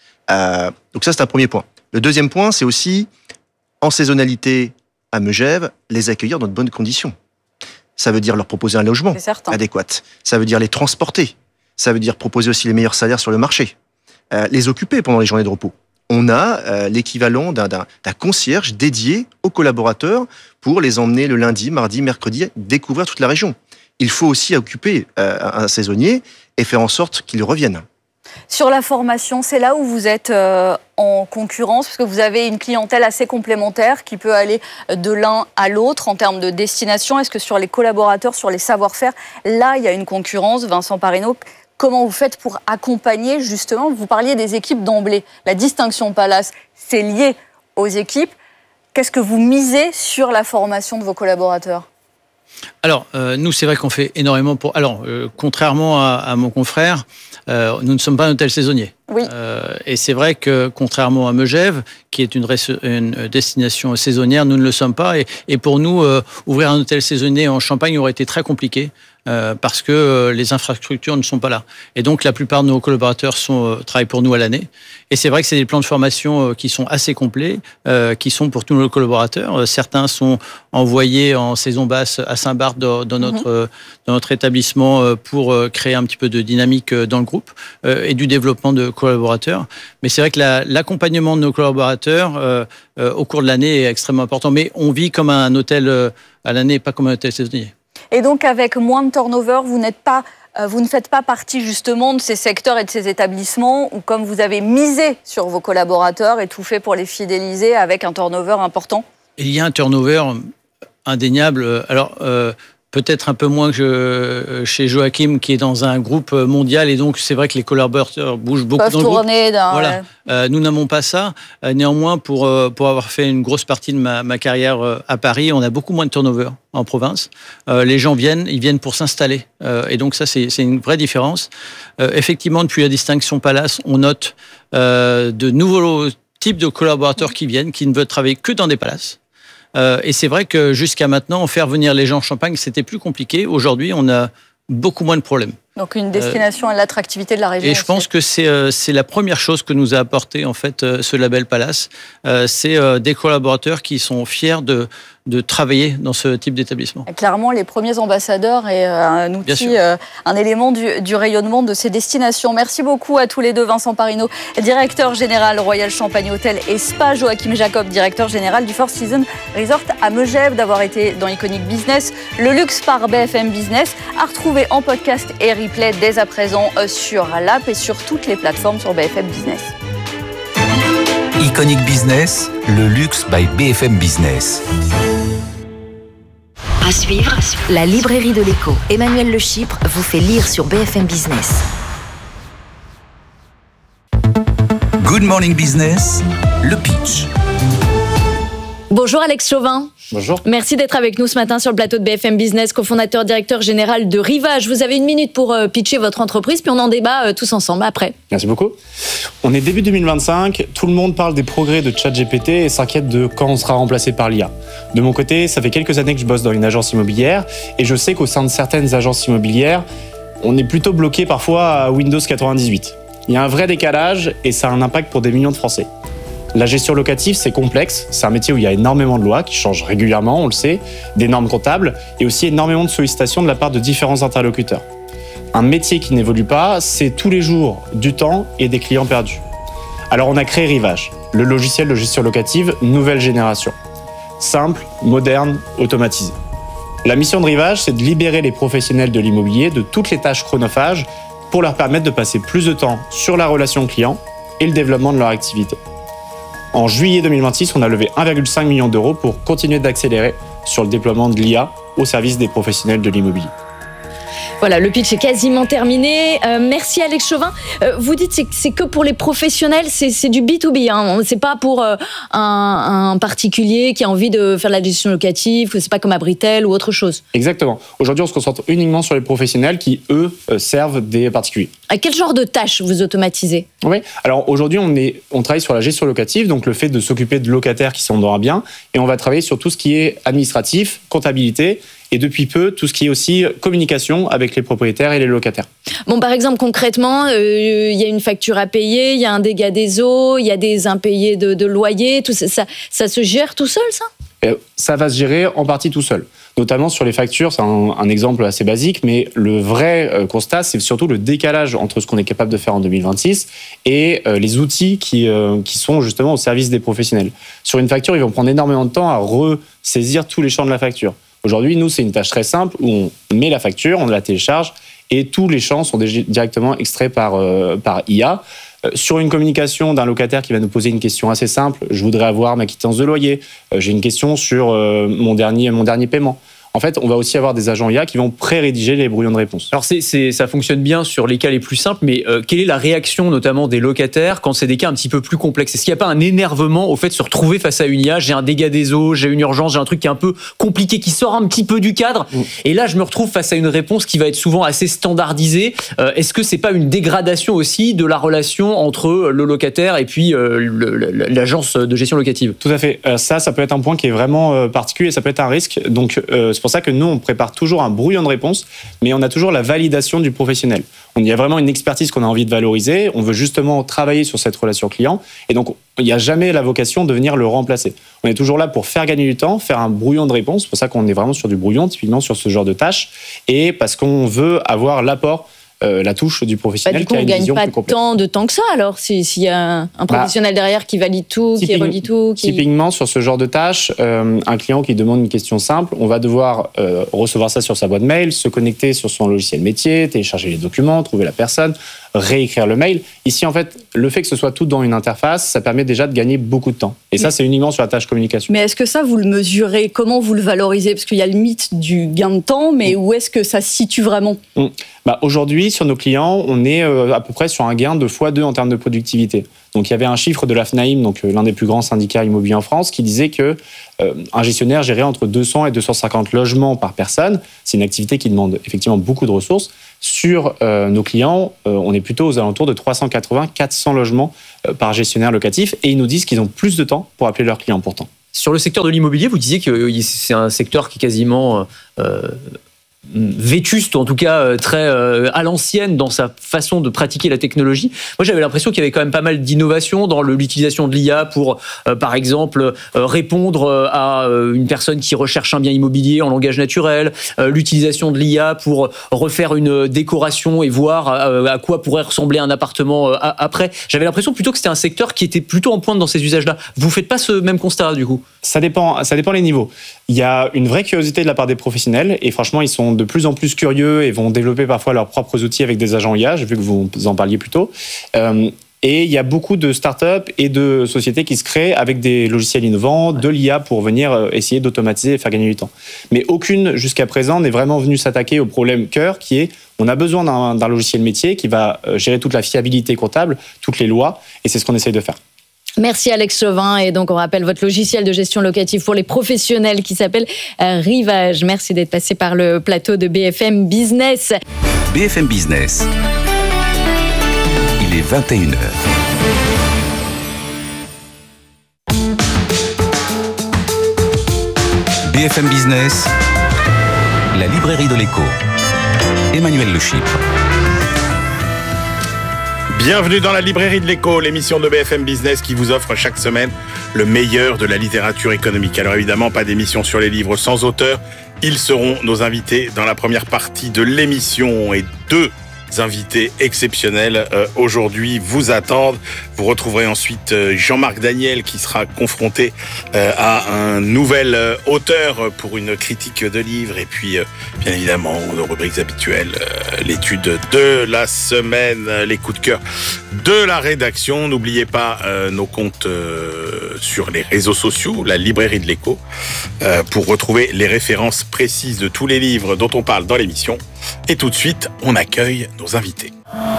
Donc ça, c'est un premier point. Le deuxième point, c'est aussi, en saisonnalité à Megève, les accueillir dans de bonnes conditions. Ça veut dire leur proposer un logement adéquat. Ça veut dire les transporter. Ça veut dire proposer aussi les meilleurs salaires sur le marché. Les occuper pendant les journées de repos. On a l'équivalent d'un concierge dédié aux collaborateurs pour les emmener le lundi, mardi, mercredi, découvrir toute la région. Il faut aussi occuper un saisonnier et faire en sorte qu'il revienne.
Sur la formation, c'est là où vous êtes en concurrence, parce que vous avez une clientèle assez complémentaire qui peut aller de l'un à l'autre en termes de destination. Est-ce que sur les collaborateurs, sur les savoir-faire, là, il y a une concurrence? Vincent Parino, comment vous faites pour accompagner, justement, vous parliez des équipes d'emblée. La Distinction Palace, c'est lié aux équipes. Qu'est-ce que vous misez sur la formation de vos collaborateurs?
Alors, nous, c'est vrai qu'on fait énormément pour... Alors, contrairement à mon confrère, nous ne sommes pas un hôtel saisonnier.
Oui.
Et c'est vrai que, contrairement à Megève, qui est une destination saisonnière, nous ne le sommes pas. Et pour nous, ouvrir un hôtel saisonnier en Champagne aurait été très compliqué. parce que les infrastructures ne sont pas là. Et donc, la plupart de nos collaborateurs travaillent pour nous à l'année. Et c'est vrai que c'est des plans de formation qui sont assez complets, qui sont pour tous nos collaborateurs. Certains sont envoyés en saison basse à Saint-Barth dans notre établissement pour créer un petit peu de dynamique dans le groupe et du développement de collaborateurs. Mais c'est vrai que l'accompagnement de nos collaborateurs au cours de l'année est extrêmement important. Mais on vit comme un hôtel à l'année, pas comme un hôtel saisonnier.
Et donc, avec moins de turnover, vous ne faites pas partie justement de ces secteurs et de ces établissements où, comme vous avez misé sur vos collaborateurs et tout fait pour les fidéliser avec un turnover important? Il
y a un turnover indéniable. Alors, peut-être un peu moins que chez Joachim, qui est dans un groupe mondial, et donc c'est vrai que les collaborateurs bougent beaucoup dans le groupe. Voilà. Nous n'avons pas ça. Néanmoins, pour avoir fait une grosse partie de ma carrière à Paris, on a beaucoup moins de turnover en province. Les gens ils viennent pour s'installer. Et donc ça, c'est une vraie différence. Effectivement, depuis la distinction Palace, on note de nouveaux types de collaborateurs qui viennent, qui ne veulent travailler que dans des palaces. Et c'est vrai que jusqu'à maintenant, faire venir les gens en Champagne, c'était plus compliqué. Aujourd'hui, on a beaucoup moins de problèmes. Donc une destination à l'attractivité de la région. Et je pense que c'est la première chose que nous a apporté en fait ce label Palace. C'est des collaborateurs qui sont fiers de travailler dans ce type d'établissement. Clairement, les premiers ambassadeurs et un outil, un élément du rayonnement de ces destinations. Merci beaucoup à tous les deux. Vincent Parino, directeur général Royal Champagne Hôtel et Spa. Joachim Jacob, directeur général du Four Seasons Resort à Megève, d'avoir été dans Iconic Business. Le luxe par BFM Business, à retrouver en podcast et replay dès à présent sur l'app et sur toutes les plateformes sur BFM Business.
Iconic Business, le luxe by BFM Business.
À suivre, la librairie de l'écho. Emmanuel Le Chypre vous fait lire sur BFM Business.
Good Morning Business, le pitch.
Bonjour Alex Chauvin.
Bonjour.
Merci d'être avec nous ce matin sur le plateau de BFM Business, cofondateur, directeur général de Rivage. Vous avez 1 minute pour pitcher votre entreprise, puis on en débat tous ensemble après.
Merci beaucoup. On est début 2025, tout le monde parle des progrès de ChatGPT et s'inquiète de quand on sera remplacé par l'IA. De mon côté, ça fait quelques années que je bosse dans une agence immobilière et je sais qu'au sein de certaines agences immobilières, on est plutôt bloqué parfois à Windows 98. Il y a un vrai décalage et ça a un impact pour des millions de Français. La gestion locative, c'est complexe. C'est un métier où il y a énormément de lois qui changent régulièrement, on le sait, des normes comptables et aussi énormément de sollicitations de la part de différents interlocuteurs. Un métier qui n'évolue pas, c'est tous les jours du temps et des clients perdus. Alors on a créé Rivage, le logiciel de gestion locative nouvelle génération. Simple, moderne, automatisé. La mission de Rivage, c'est de libérer les professionnels de l'immobilier de toutes les tâches chronophages pour leur permettre de passer plus de temps sur la relation client et le développement de leur activité. En juillet 2026, on a levé 1,5 million d'euros pour continuer d'accélérer sur le déploiement de l'IA au service des professionnels de l'immobilier.
Voilà, le pitch est quasiment terminé. Merci Alex Chauvin. Vous dites que c'est que pour les professionnels, c'est du B2B. Hein. C'est pas pour un particulier qui a envie de faire de la gestion locative, c'est pas comme Abritel ou autre chose.
Exactement. Aujourd'hui, on se concentre uniquement sur les professionnels qui, eux, servent des particuliers.
À quel genre de tâches vous automatisez ?
Oui. Alors aujourd'hui, on travaille sur la gestion locative, donc le fait de s'occuper de locataires qui sont dans un bien, et on va travailler sur tout ce qui est administratif, comptabilité, et depuis peu, tout ce qui est aussi communication avec les propriétaires et les locataires.
Bon, par exemple, concrètement, il y a une facture à payer, il y a un dégât des eaux, il y a des impayés de loyer, tout ça se gère tout seul, ça ?
Ça va se gérer en partie tout seul. Notamment sur les factures, c'est un exemple assez basique, mais le vrai constat, c'est surtout le décalage entre ce qu'on est capable de faire en 2026 et les outils qui sont justement au service des professionnels. Sur une facture, ils vont prendre énormément de temps à ressaisir tous les champs de la facture. Aujourd'hui, nous, c'est une tâche très simple où on met la facture, on la télécharge et tous les champs sont directement extraits par IA. Sur une communication d'un locataire qui va nous poser une question assez simple, je voudrais avoir ma quittance de loyer, j'ai une question sur mon dernier paiement. En fait, on va aussi avoir des agents IA qui vont pré-rédiger les brouillons de réponse.
Alors, ça fonctionne bien sur les cas les plus simples, mais quelle est la réaction notamment des locataires quand c'est des cas un petit peu plus complexes ? Est-ce qu'il n'y a pas un énervement au fait de se retrouver face à une IA ? J'ai un dégât des eaux, j'ai une urgence, j'ai un truc qui est un peu compliqué, qui sort un petit peu du cadre, et là, je me retrouve face à une réponse qui va être souvent assez standardisée. Est-ce que c'est pas une dégradation aussi de la relation entre le locataire et puis l'agence de gestion locative ?
Tout à fait. Ça peut être un point qui est vraiment particulier, ça peut être un risque. Donc, c'est C'est pour ça que nous, on prépare toujours un brouillon de réponse, mais on a toujours la validation du professionnel. Il y a vraiment une expertise qu'on a envie de valoriser. On veut justement travailler sur cette relation client. Et donc, il n'y a jamais la vocation de venir le remplacer. On est toujours là pour faire gagner du temps, faire un brouillon de réponse. C'est pour ça qu'on est vraiment sur du brouillon, typiquement sur ce genre de tâches. Et parce qu'on veut avoir l'apport, la touche du professionnel.
Du coup, on ne gagne pas tant de temps que ça, alors, s'il y a un professionnel derrière qui valide tout, qui relie tout.
Typiquement, sur ce genre de tâches, un client qui demande une question simple, on va devoir recevoir ça sur sa boîte mail, se connecter sur son logiciel métier, télécharger les documents, trouver la personne, réécrire le mail. Ici, en fait, le fait que ce soit tout dans une interface, ça permet déjà de gagner beaucoup de temps. Et ça, c'est uniquement sur la tâche communication.
Mais est-ce que ça, vous le mesurez? Comment vous le valorisez? Parce qu'il y a le mythe du gain de temps, mais où est-ce que ça se situe vraiment?
Aujourd'hui, sur nos clients, on est à peu près sur un gain de x2 en termes de productivité. Donc, il y avait un chiffre de la FNAIM, donc l'un des plus grands syndicats immobiliers en France, qui disait que un gestionnaire gérait entre 200 et 250 logements par personne. C'est une activité qui demande effectivement beaucoup de ressources. Sur nos clients, on est plutôt aux alentours de 380-400 logements par gestionnaire locatif. Et ils nous disent qu'ils ont plus de temps pour appeler leurs clients pourtant.
Sur le secteur de l'immobilier, vous disiez que c'est un secteur qui est quasiment vétuste, ou en tout cas très à l'ancienne dans sa façon de pratiquer la technologie. Moi, j'avais l'impression qu'il y avait quand même pas mal d'innovations dans l'utilisation de l'IA pour, par exemple, répondre à une personne qui recherche un bien immobilier en langage naturel, l'utilisation de l'IA pour refaire une décoration et voir à quoi pourrait ressembler un appartement après. J'avais l'impression plutôt que c'était un secteur qui était plutôt en pointe dans ces usages-là. Vous faites pas ce même constat, du coup?
Ça dépend les niveaux. Il y a une vraie curiosité de la part des professionnels et franchement, ils sont de plus en plus curieux et vont développer parfois leurs propres outils avec des agents IA, j'ai vu que vous en parliez plus tôt. Et il y a beaucoup de startups et de sociétés qui se créent avec des logiciels innovants, de l'IA pour venir essayer d'automatiser et faire gagner du temps. Mais aucune, jusqu'à présent, n'est vraiment venue s'attaquer au problème cœur qui est on a besoin d'un logiciel métier qui va gérer toute la fiabilité comptable, toutes les lois, et c'est ce qu'on essaye de faire.
Merci Alex Chauvin. Et donc, on rappelle votre logiciel de gestion locative pour les professionnels qui s'appelle Rivage. Merci d'être passé par le plateau de BFM Business.
BFM Business. Il est 21h. BFM Business, la librairie de l'écho. Emmanuel Le Chypre.
Bienvenue dans la librairie de l'écho, l'émission de BFM Business qui vous offre chaque semaine le meilleur de la littérature économique. Alors évidemment, pas d'émission sur les livres sans auteur. Ils seront nos invités dans la première partie de l'émission et deux invités exceptionnels aujourd'hui vous attendent. Vous retrouverez ensuite Jean-Marc Daniel qui sera confronté à un nouvel auteur pour une critique de livre et puis bien évidemment nos rubriques habituelles, l'étude de la semaine, les coups de cœur de la rédaction. N'oubliez pas nos comptes sur les réseaux sociaux, la librairie de l'écho, pour retrouver les références précises de tous les livres dont on parle dans l'émission. Et tout de suite, on accueille nos invités.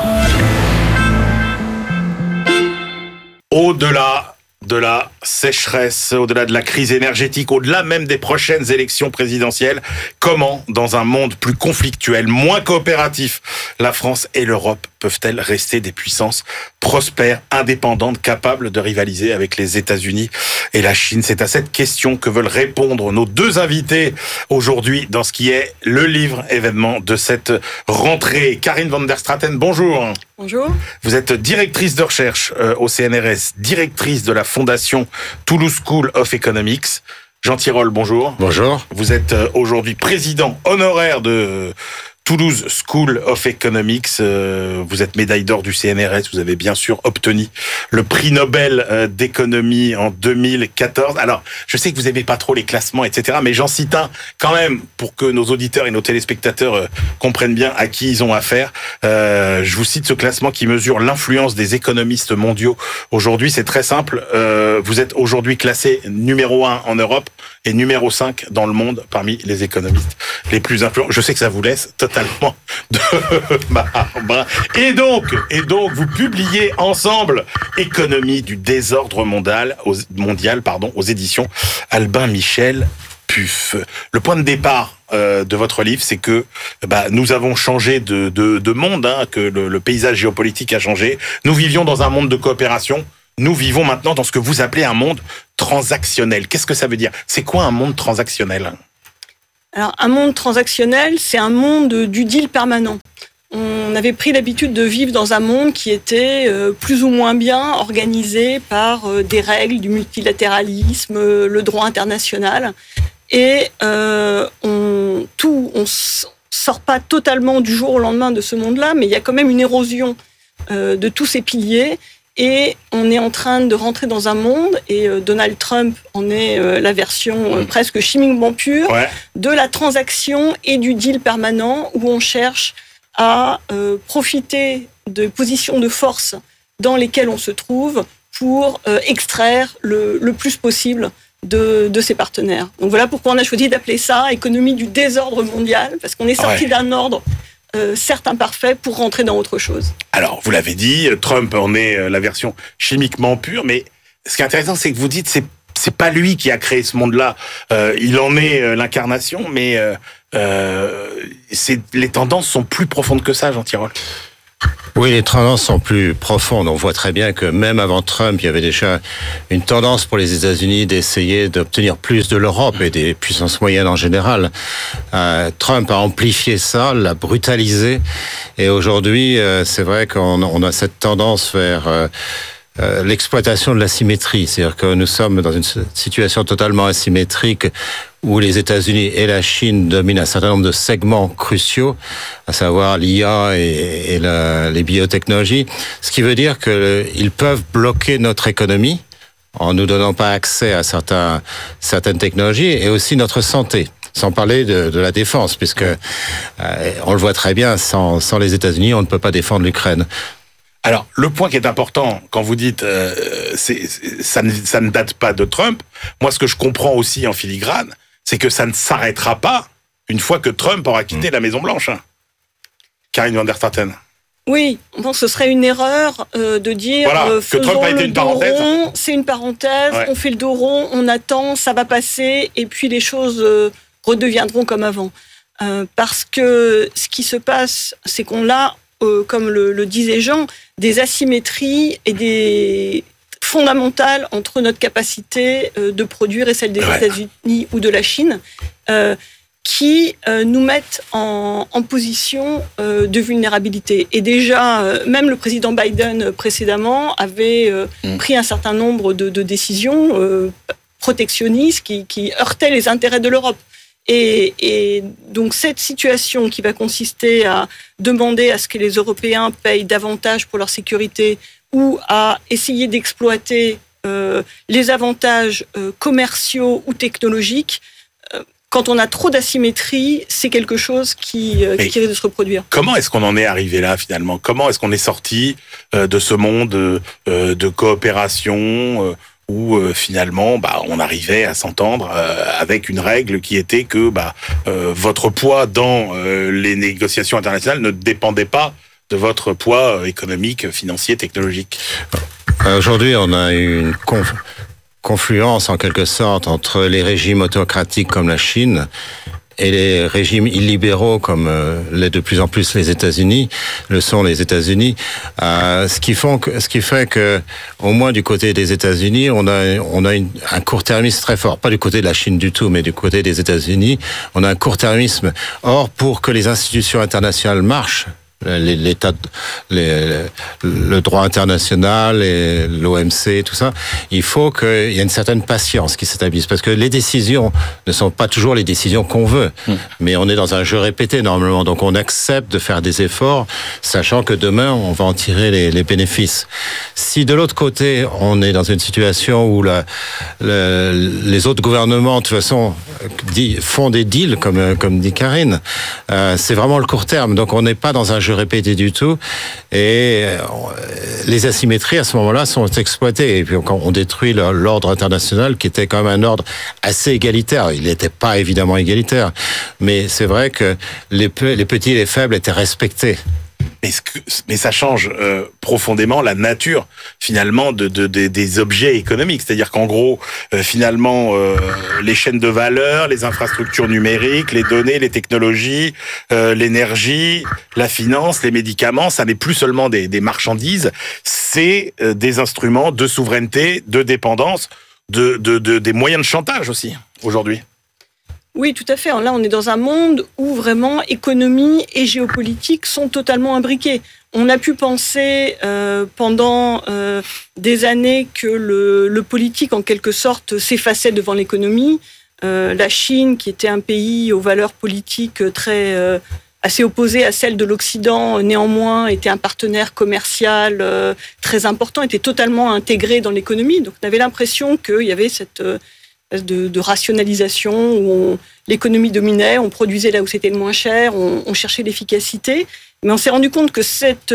Au-delà de la sécheresse, au-delà de la crise énergétique, au-delà même des prochaines élections présidentielles, comment, dans un monde plus conflictuel, moins coopératif, la France et l'Europe peuvent-elles rester des puissances prospères, indépendantes, capables de rivaliser avec les États-Unis et la Chine? C'est à cette question que veulent répondre nos deux invités aujourd'hui dans ce qui est le livre événement de cette rentrée. Karine van der Straten, bonjour.
Bonjour.
Vous êtes directrice de recherche au CNRS, directrice de la Fondation Toulouse School of Economics. Jean Tirole, bonjour.
Bonjour.
Vous êtes aujourd'hui président honoraire de Toulouse School of Economics. Vous êtes médaille d'or du CNRS. Vous avez bien sûr obtenu le prix Nobel d'économie en 2014. Alors, je sais que vous n'aimez pas trop les classements, etc., mais j'en cite un quand même pour que nos auditeurs et nos téléspectateurs comprennent bien à qui ils ont affaire. Je vous cite ce classement qui mesure l'influence des économistes mondiaux. Aujourd'hui, c'est très simple. Vous êtes aujourd'hui classé numéro 1 en Europe et numéro 5 dans le monde parmi les économistes les plus influents. Je sais que ça vous laisse totalement de marbre. Et donc, vous publiez ensemble Économie du désordre mondial, aux éditions Albin Michel Puf. Le point de départ de votre livre, c'est que nous avons changé de monde, que le paysage géopolitique a changé. Nous vivions dans un monde de coopération. Nous vivons maintenant dans ce que vous appelez un monde transactionnel. Qu'est-ce que ça veut dire? C'est quoi un monde transactionnel?
Alors, un monde transactionnel, c'est un monde du deal permanent. On avait pris l'habitude de vivre dans un monde qui était plus ou moins bien organisé par des règles, du multilatéralisme, le droit international. Et on sort pas totalement du jour au lendemain de ce monde-là, mais il y a quand même une érosion de tous ces piliers. Et on est en train de rentrer dans un monde, et Donald Trump en est la version presque chimiquement pure, de la transaction et du deal permanent, où on cherche à profiter de positions de force dans lesquelles on se trouve pour extraire le plus possible de ses partenaires. Donc voilà pourquoi on a choisi d'appeler ça économie du désordre mondial, parce qu'on est sorti d'un ordre certes imparfait pour rentrer dans autre chose.
Alors, vous l'avez dit, Trump en est la version chimiquement pure, mais ce qui est intéressant, c'est que vous dites c'est pas lui qui a créé ce monde-là. Il en est l'incarnation, mais les tendances sont plus profondes que ça, Jean Tirole.
Oui, les tendances sont plus profondes. On voit très bien que même avant Trump, il y avait déjà une tendance pour les États-Unis d'essayer d'obtenir plus de l'Europe et des puissances moyennes en général. Trump a amplifié ça, l'a brutalisé, et aujourd'hui, c'est vrai qu'on a cette tendance vers l'exploitation de l'asymétrie. C'est-à-dire que nous sommes dans une situation totalement asymétrique où les États-Unis et la Chine dominent un certain nombre de segments cruciaux, à savoir l'IA et les biotechnologies, ce qui veut dire qu'ils peuvent bloquer notre économie en nous donnant pas accès à certaines technologies, et aussi notre santé. Sans parler de la défense, puisque on le voit très bien, sans les États-Unis, on ne peut pas défendre l'Ukraine.
Alors, le point qui est important, quand vous dites ça ne date pas de Trump, moi, ce que je comprends aussi en filigrane, c'est que ça ne s'arrêtera pas une fois que Trump aura quitté la Maison-Blanche. Karine van der Straten.
Oui, bon, ce serait une erreur de dire
que Trump a été une parenthèse.
C'est une parenthèse, on fait le dos rond, on attend, ça va passer, et puis les choses redeviendront comme avant. Parce que ce qui se passe, c'est qu'on a, comme le disait Jean, des asymétries et des fondamentales entre notre capacité de produire et celle des États-Unis ou de la Chine, qui nous mettent en position de vulnérabilité. Et déjà, même le président Biden précédemment avait pris un certain nombre de décisions protectionnistes qui heurtaient les intérêts de l'Europe. Et donc cette situation qui va consister à demander à ce que les Européens payent davantage pour leur sécurité ou à essayer d'exploiter les avantages commerciaux ou technologiques, quand on a trop d'asymétrie, c'est quelque chose qui risque de se reproduire.
Comment est-ce qu'on en est arrivé là finalement ? Comment est-ce qu'on est sorti de ce monde de coopération où finalement on arrivait à s'entendre avec une règle qui était que votre poids dans les négociations internationales ne dépendait pas de votre poids économique, financier, technologique.
Aujourd'hui, on a une confluence en quelque sorte entre les régimes autocratiques comme la Chine et les régimes illibéraux comme l'est de plus en plus les États-Unis, le sont les États-Unis, ce qui fait que au moins du côté des États-Unis, on a un court-termisme très fort, pas du côté de la Chine du tout, mais du côté des États-Unis, on a un court-termisme. Or, pour que les institutions internationales marchent, le droit international et l'OMC, tout ça, il faut qu'il y ait une certaine patience qui s'établisse, parce que les décisions ne sont pas toujours les décisions qu'on veut, mais on est dans un jeu répété normalement, donc on accepte de faire des efforts, sachant que demain on va en tirer les bénéfices. Si de l'autre côté on est dans une situation où les autres gouvernements de toute façon font des deals, comme dit Karine, c'est vraiment le court terme, donc on n'est pas dans un jeu répété du tout, et les asymétries à ce moment-là sont exploitées, et puis on détruit l'ordre international qui était quand même un ordre assez égalitaire. Il n'était pas évidemment égalitaire, mais c'est vrai que les petits et les faibles étaient respectés.
Mais ça change profondément la nature finalement des objets économiques. C'est-à-dire qu'en gros, finalement, les chaînes de valeur, les infrastructures numériques, les données, les technologies, l'énergie, la finance, les médicaments, ça n'est plus seulement des marchandises, c'est des instruments de souveraineté, de dépendance, des moyens de chantage aussi aujourd'hui.
Oui, tout à fait. Là, on est dans un monde où vraiment économie et géopolitique sont totalement imbriqués. On a pu penser pendant des années que le politique, en quelque sorte, s'effaçait devant l'économie. La Chine, qui était un pays aux valeurs politiques assez opposées à celles de l'Occident, néanmoins était un partenaire commercial très important, était totalement intégré dans l'économie. Donc on avait l'impression qu'il y avait cette de rationalisation où l'économie dominait, on produisait là où c'était le moins cher, on cherchait l'efficacité. Mais on s'est rendu compte que cette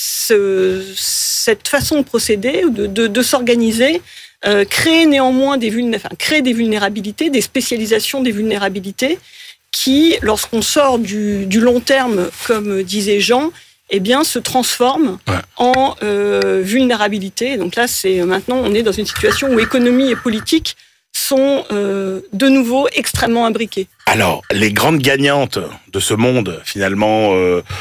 façon de procéder, de s'organiser, crée néanmoins des vulnérabilités, des spécialisations des vulnérabilités qui, lorsqu'on sort du long terme, comme disait Jean, eh bien, se transforment en vulnérabilité. Donc là, maintenant, on est dans une situation où économie et politique sont de nouveau extrêmement imbriquées.
Alors, les grandes gagnantes de ce monde, finalement,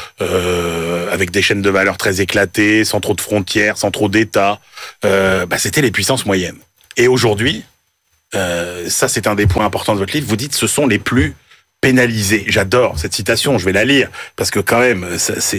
avec des chaînes de valeur très éclatées, sans trop de frontières, sans trop d'États, c'était les puissances moyennes. Et aujourd'hui, ça c'est un des points importants de votre livre, vous dites ce sont les plus pénalisés. J'adore cette citation, je vais la lire, parce que quand même,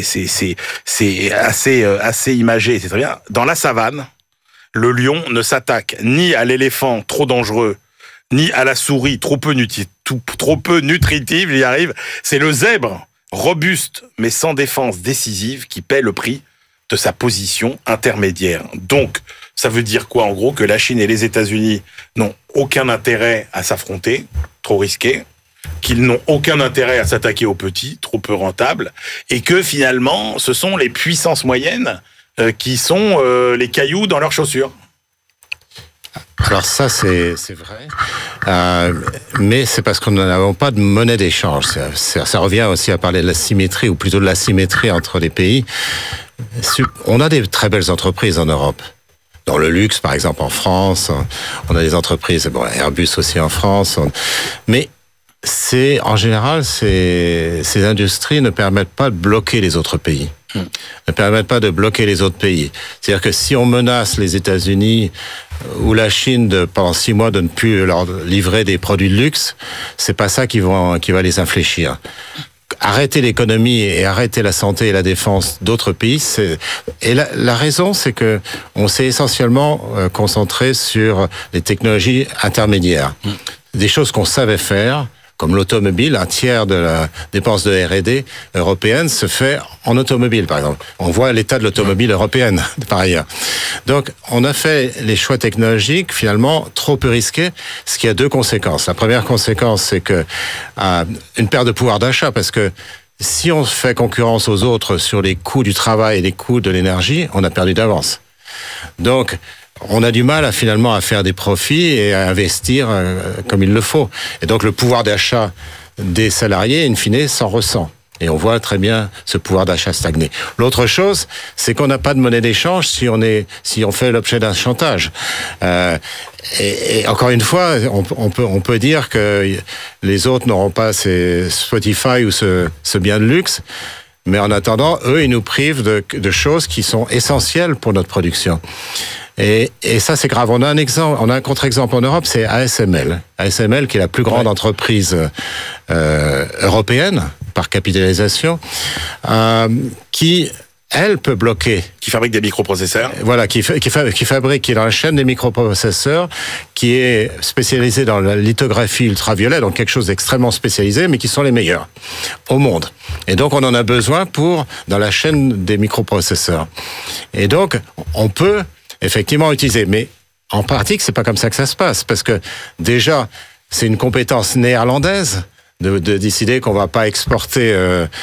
c'est assez imagé, c'est très bien. Dans la savane, le lion ne s'attaque ni à l'éléphant trop dangereux, ni à la souris trop peu nutritive, il y arrive. C'est le zèbre, robuste mais sans défense décisive, qui paie le prix de sa position intermédiaire. Donc, ça veut dire quoi en gros? Que la Chine et les États-Unis n'ont aucun intérêt à s'affronter, trop risqué, qu'ils n'ont aucun intérêt à s'attaquer aux petits, trop peu rentables, et que finalement, ce sont les puissances moyennes qui sont les cailloux dans leurs chaussures.
Alors ça, c'est vrai, mais c'est parce qu'on n'avons pas de monnaie d'échange. Ça revient aussi à parler de la symétrie, ou plutôt de l'asymétrie entre les pays. On a des très belles entreprises en Europe. Dans le luxe, par exemple, en France, on a des entreprises, Airbus aussi en France, mais en général, ces industries ne permettent pas de bloquer les autres pays. Ne permettent pas de bloquer les autres pays. C'est-à-dire que si on menace les États-Unis ou la Chine pendant 6 mois de ne plus leur livrer des produits de luxe, c'est pas ça qui va les infléchir. Arrêter l'économie et arrêter la santé et la défense d'autres pays, et la raison, c'est que on s'est essentiellement concentré sur les technologies intermédiaires, des choses qu'on savait faire. Comme l'automobile, un tiers de la dépense de R&D européenne se fait en automobile, par exemple. On voit l'état de l'automobile européenne, par ailleurs. Donc, on a fait les choix technologiques, finalement, trop peu risqués, ce qui a 2 conséquences. La première conséquence, c'est que une perte de pouvoir d'achat, parce que si on fait concurrence aux autres sur les coûts du travail et les coûts de l'énergie, on a perdu d'avance. Donc, on a du mal finalement à faire des profits et à investir comme il le faut. Et donc le pouvoir d'achat des salariés, in fine, s'en ressent. Et on voit très bien ce pouvoir d'achat stagner. L'autre chose, c'est qu'on n'a pas de monnaie d'échange si on fait l'objet d'un chantage. Et encore une fois, on peut dire que les autres n'auront pas ces Spotify ou ce bien de luxe. Mais en attendant, eux, ils nous privent de choses qui sont essentielles pour notre production. Et ça, c'est grave. On a un contre-exemple en Europe, c'est ASML. ASML, qui est la plus grande entreprise européenne par capitalisation, qui, elle, peut bloquer.
Qui fabrique des microprocesseurs.
Voilà, qui est dans la chaîne des microprocesseurs, qui est spécialisée dans la lithographie ultraviolet, donc quelque chose d'extrêmement spécialisé, mais qui sont les meilleurs au monde. Et donc, on en a besoin dans la chaîne des microprocesseurs. Et donc, on peut effectivement utiliser, mais en pratique, c'est pas comme ça que ça se passe, parce que déjà, c'est une compétence néerlandaise de décider qu'on va pas exporter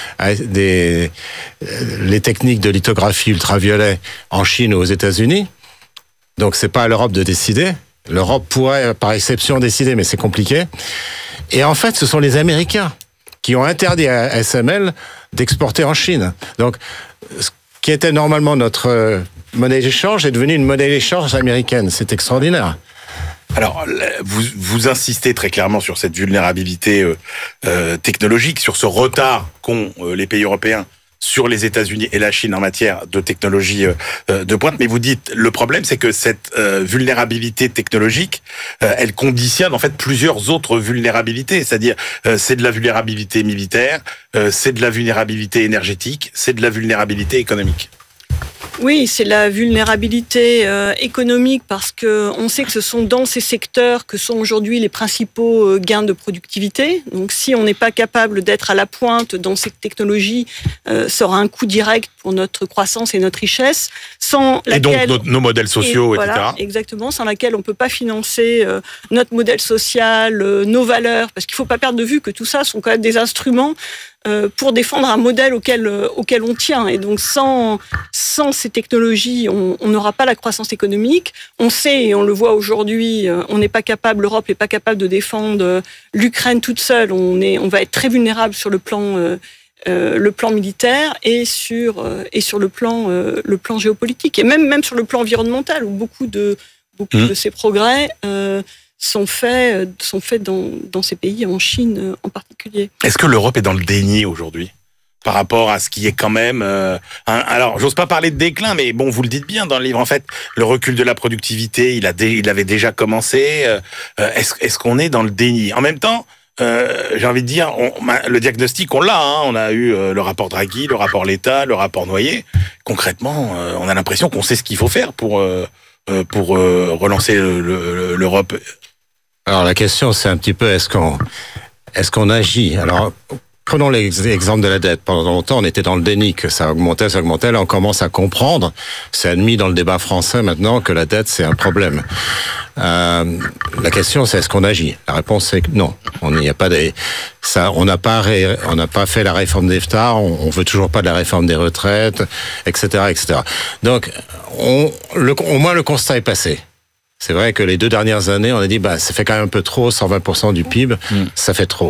les techniques de lithographie ultraviolet en Chine ou aux États-Unis. Donc c'est pas à l'Europe de décider. L'Europe pourrait, par exception, décider, mais c'est compliqué. Et en fait, ce sont les Américains qui ont interdit à ASML d'exporter en Chine. Donc, ce qui était normalement notre monnaie d'échange est devenu une monnaie d'échange américaine. C'est extraordinaire.
Alors, vous insistez très clairement sur cette vulnérabilité technologique, sur ce retard qu'ont les pays européens sur les États-Unis et la Chine en matière de technologie de pointe, mais vous dites le problème, c'est que cette vulnérabilité technologique, elle conditionne en fait plusieurs autres vulnérabilités, c'est-à-dire c'est de la vulnérabilité militaire, c'est de la vulnérabilité énergétique, c'est de la vulnérabilité économique.
Oui, c'est la vulnérabilité économique parce que on sait que ce sont dans ces secteurs que sont aujourd'hui les principaux gains de productivité. Donc, si on n'est pas capable d'être à la pointe dans ces technologies, ça aura un coût direct pour notre croissance et notre richesse. Sans laquelle,
et donc nos modèles sociaux, etc.
Voilà, exactement, sans laquelle on ne peut pas financer notre modèle social, nos valeurs, parce qu'il ne faut pas perdre de vue que tout ça sont quand même des instruments pour défendre un modèle auquel on tient. Et donc, sans ces technologies, on n'aura pas la croissance économique. On sait, et on le voit aujourd'hui, on n'est pas capable, l'Europe n'est pas capable de défendre l'Ukraine toute seule. On va être très vulnérable sur le plan militaire et sur le plan géopolitique. Et même sur le plan environnemental, où beaucoup de ces progrès sont faits dans ces pays, en Chine en particulier.
Est-ce que l'Europe est dans le déni aujourd'hui par rapport à ce qui est quand même... alors, j'ose pas parler de déclin, mais bon, vous le dites bien dans le livre. En fait, le recul de la productivité, il avait déjà commencé. Est-ce qu'on est dans le déni ? En même temps, j'ai envie de dire, le diagnostic, on l'a. On a eu le rapport Draghi, le rapport Letta, le rapport Noyer. Concrètement, on a l'impression qu'on sait ce qu'il faut faire pour relancer l'Europe.
Alors la question, c'est un petit peu est-ce qu'on agit ? Alors prenons l'exemple de la dette. Pendant longtemps, on était dans le déni que ça augmentait. Là, on commence à comprendre. C'est admis dans le débat français maintenant que la dette c'est un problème. La question, c'est est-ce qu'on agit ? La réponse c'est que non. On n'a pas fait la réforme d'EFTA. On veut toujours pas de la réforme des retraites, etc., etc. Donc, au moins le constat est passé. C'est vrai que les 2 dernières années, on a dit, ça fait quand même un peu trop, 120% du PIB, ça fait trop.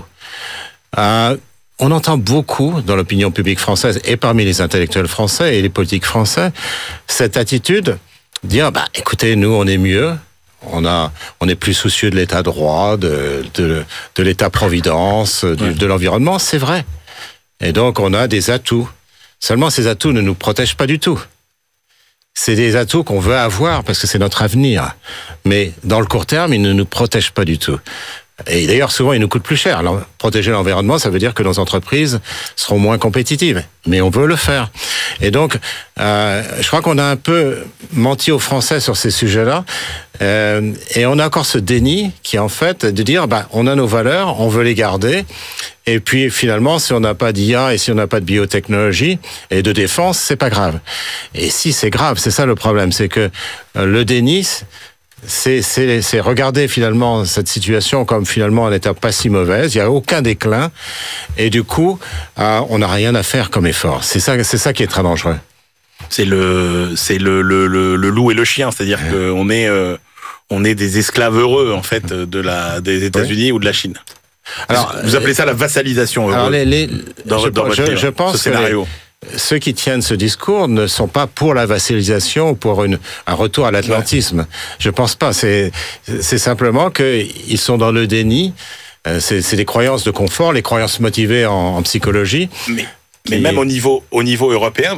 On entend beaucoup dans l'opinion publique française et parmi les intellectuels français et les politiques français, cette attitude, dire, écoutez, nous, on est mieux, on est plus soucieux de l'état de droit, de l'état-providence, de l'environnement, c'est vrai. Et donc, on a des atouts. Seulement, ces atouts ne nous protègent pas du tout. C'est des atouts qu'on veut avoir parce que c'est notre avenir. Mais dans le court terme, ils ne nous protègent pas du tout. Et d'ailleurs, souvent, ils nous coûtent plus cher. Alors, protéger l'environnement, ça veut dire que nos entreprises seront moins compétitives. Mais on veut le faire. Et donc, je crois qu'on a un peu menti aux Français sur ces sujets-là. Et on a encore ce déni qui est en fait de dire, on a nos valeurs, on veut les garder. Et puis, finalement, si on n'a pas d'IA et si on n'a pas de biotechnologie et de défense, c'est pas grave. Et si, c'est grave. C'est ça le problème. C'est que le déni, c'est regarder finalement cette situation comme finalement elle n'était pas si mauvaise, il n'y a aucun déclin, et du coup, on n'a rien à faire comme effort. C'est ça qui est très dangereux.
C'est le loup et le chien, c'est-à-dire qu'on est des esclaves heureux en fait des États-Unis ou de la Chine. Alors, vous appelez ça la vassalisation heureuse dans votre livre, je pense ce scénario.
Ceux qui tiennent ce discours ne sont pas pour la vassalisation ou pour un retour à l'atlantisme. Ouais. Je pense pas. C'est simplement qu'ils sont dans le déni. C'est des croyances de confort, les croyances motivées en psychologie.
Mais même au niveau européen,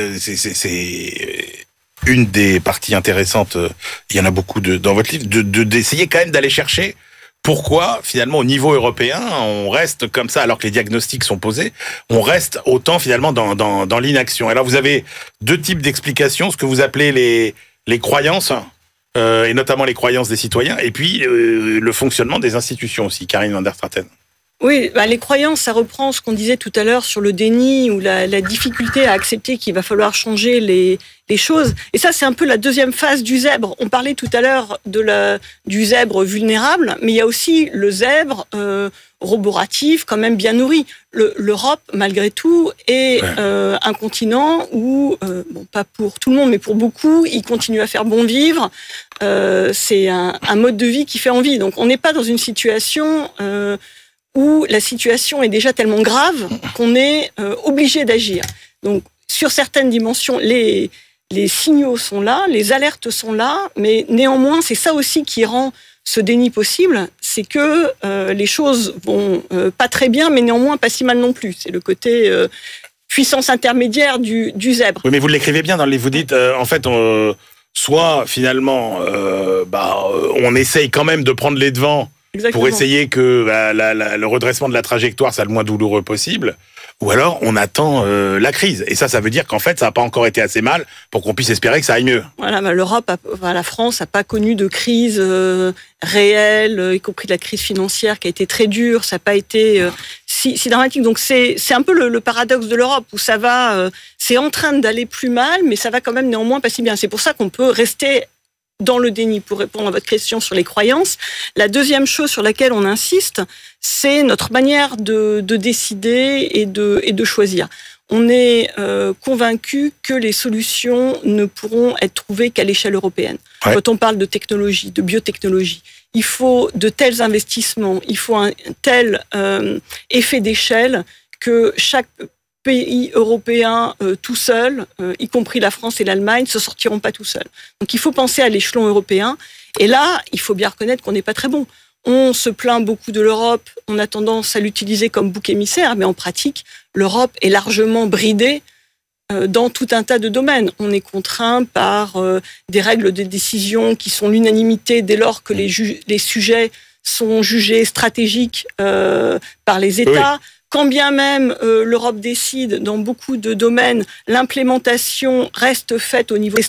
c'est une des parties intéressantes. Il y en a beaucoup dans votre livre d'essayer quand même d'aller chercher. Pourquoi, finalement, au niveau européen, on reste comme ça, alors que les diagnostics sont posés, on reste autant, finalement, dans l'inaction. Alors, vous avez 2 types d'explications, ce que vous appelez les croyances, et notamment les croyances des citoyens, et puis le fonctionnement des institutions aussi. Karine van der Straten.
Oui, les croyances, ça reprend ce qu'on disait tout à l'heure sur le déni ou la difficulté à accepter qu'il va falloir changer les choses. Et ça, c'est un peu la deuxième phase du zèbre. On parlait tout à l'heure du zèbre vulnérable, mais il y a aussi le zèbre roboratif, quand même bien nourri. L'Europe, malgré tout, est un continent où, pas pour tout le monde, mais pour beaucoup, il continue à faire bon vivre. C'est un mode de vie qui fait envie. Donc, on n'est pas dans une situation où la situation est déjà tellement grave qu'on est obligé d'agir. Donc, sur certaines dimensions, les signaux sont là, les alertes sont là, mais néanmoins, c'est ça aussi qui rend ce déni possible, c'est que les choses vont pas très bien, mais néanmoins pas si mal non plus. C'est le côté puissance intermédiaire du zèbre.
Oui, mais vous l'écrivez bien vous dites, en fait, soit finalement, on essaye quand même de prendre les devants. Exactement. Pour essayer que le redressement de la trajectoire soit le moins douloureux possible, ou alors on attend la crise. Et ça veut dire qu'en fait, ça n'a pas encore été assez mal pour qu'on puisse espérer que ça aille mieux.
Voilà, mais la France n'a pas connu de crise réelle, y compris de la crise financière qui a été très dure. Ça n'a pas été si dramatique. Donc c'est un peu le paradoxe de l'Europe où ça va, c'est en train d'aller plus mal, mais ça va quand même néanmoins pas si bien. C'est pour ça qu'on peut rester dans le déni, pour répondre à votre question sur les croyances. La deuxième chose sur laquelle on insiste, c'est notre manière de décider et de choisir. On est convaincu que les solutions ne pourront être trouvées qu'à l'échelle européenne. Ouais. Quand on parle de technologie, de biotechnologie, il faut de tels investissements, il faut un tel effet d'échelle que chaque pays européens tout seuls, y compris la France et l'Allemagne, se sortiront pas tout seuls. Donc il faut penser à l'échelon européen. Et là, il faut bien reconnaître qu'on n'est pas très bon. On se plaint beaucoup de l'Europe, on a tendance à l'utiliser comme bouc émissaire, mais en pratique, l'Europe est largement bridée dans tout un tas de domaines. On est contraint par des règles de décision qui sont l'unanimité dès lors que les sujets sont jugés stratégiques par les États. Oui. Quand bien même l'Europe décide dans beaucoup de domaines, l'implémentation reste faite au niveau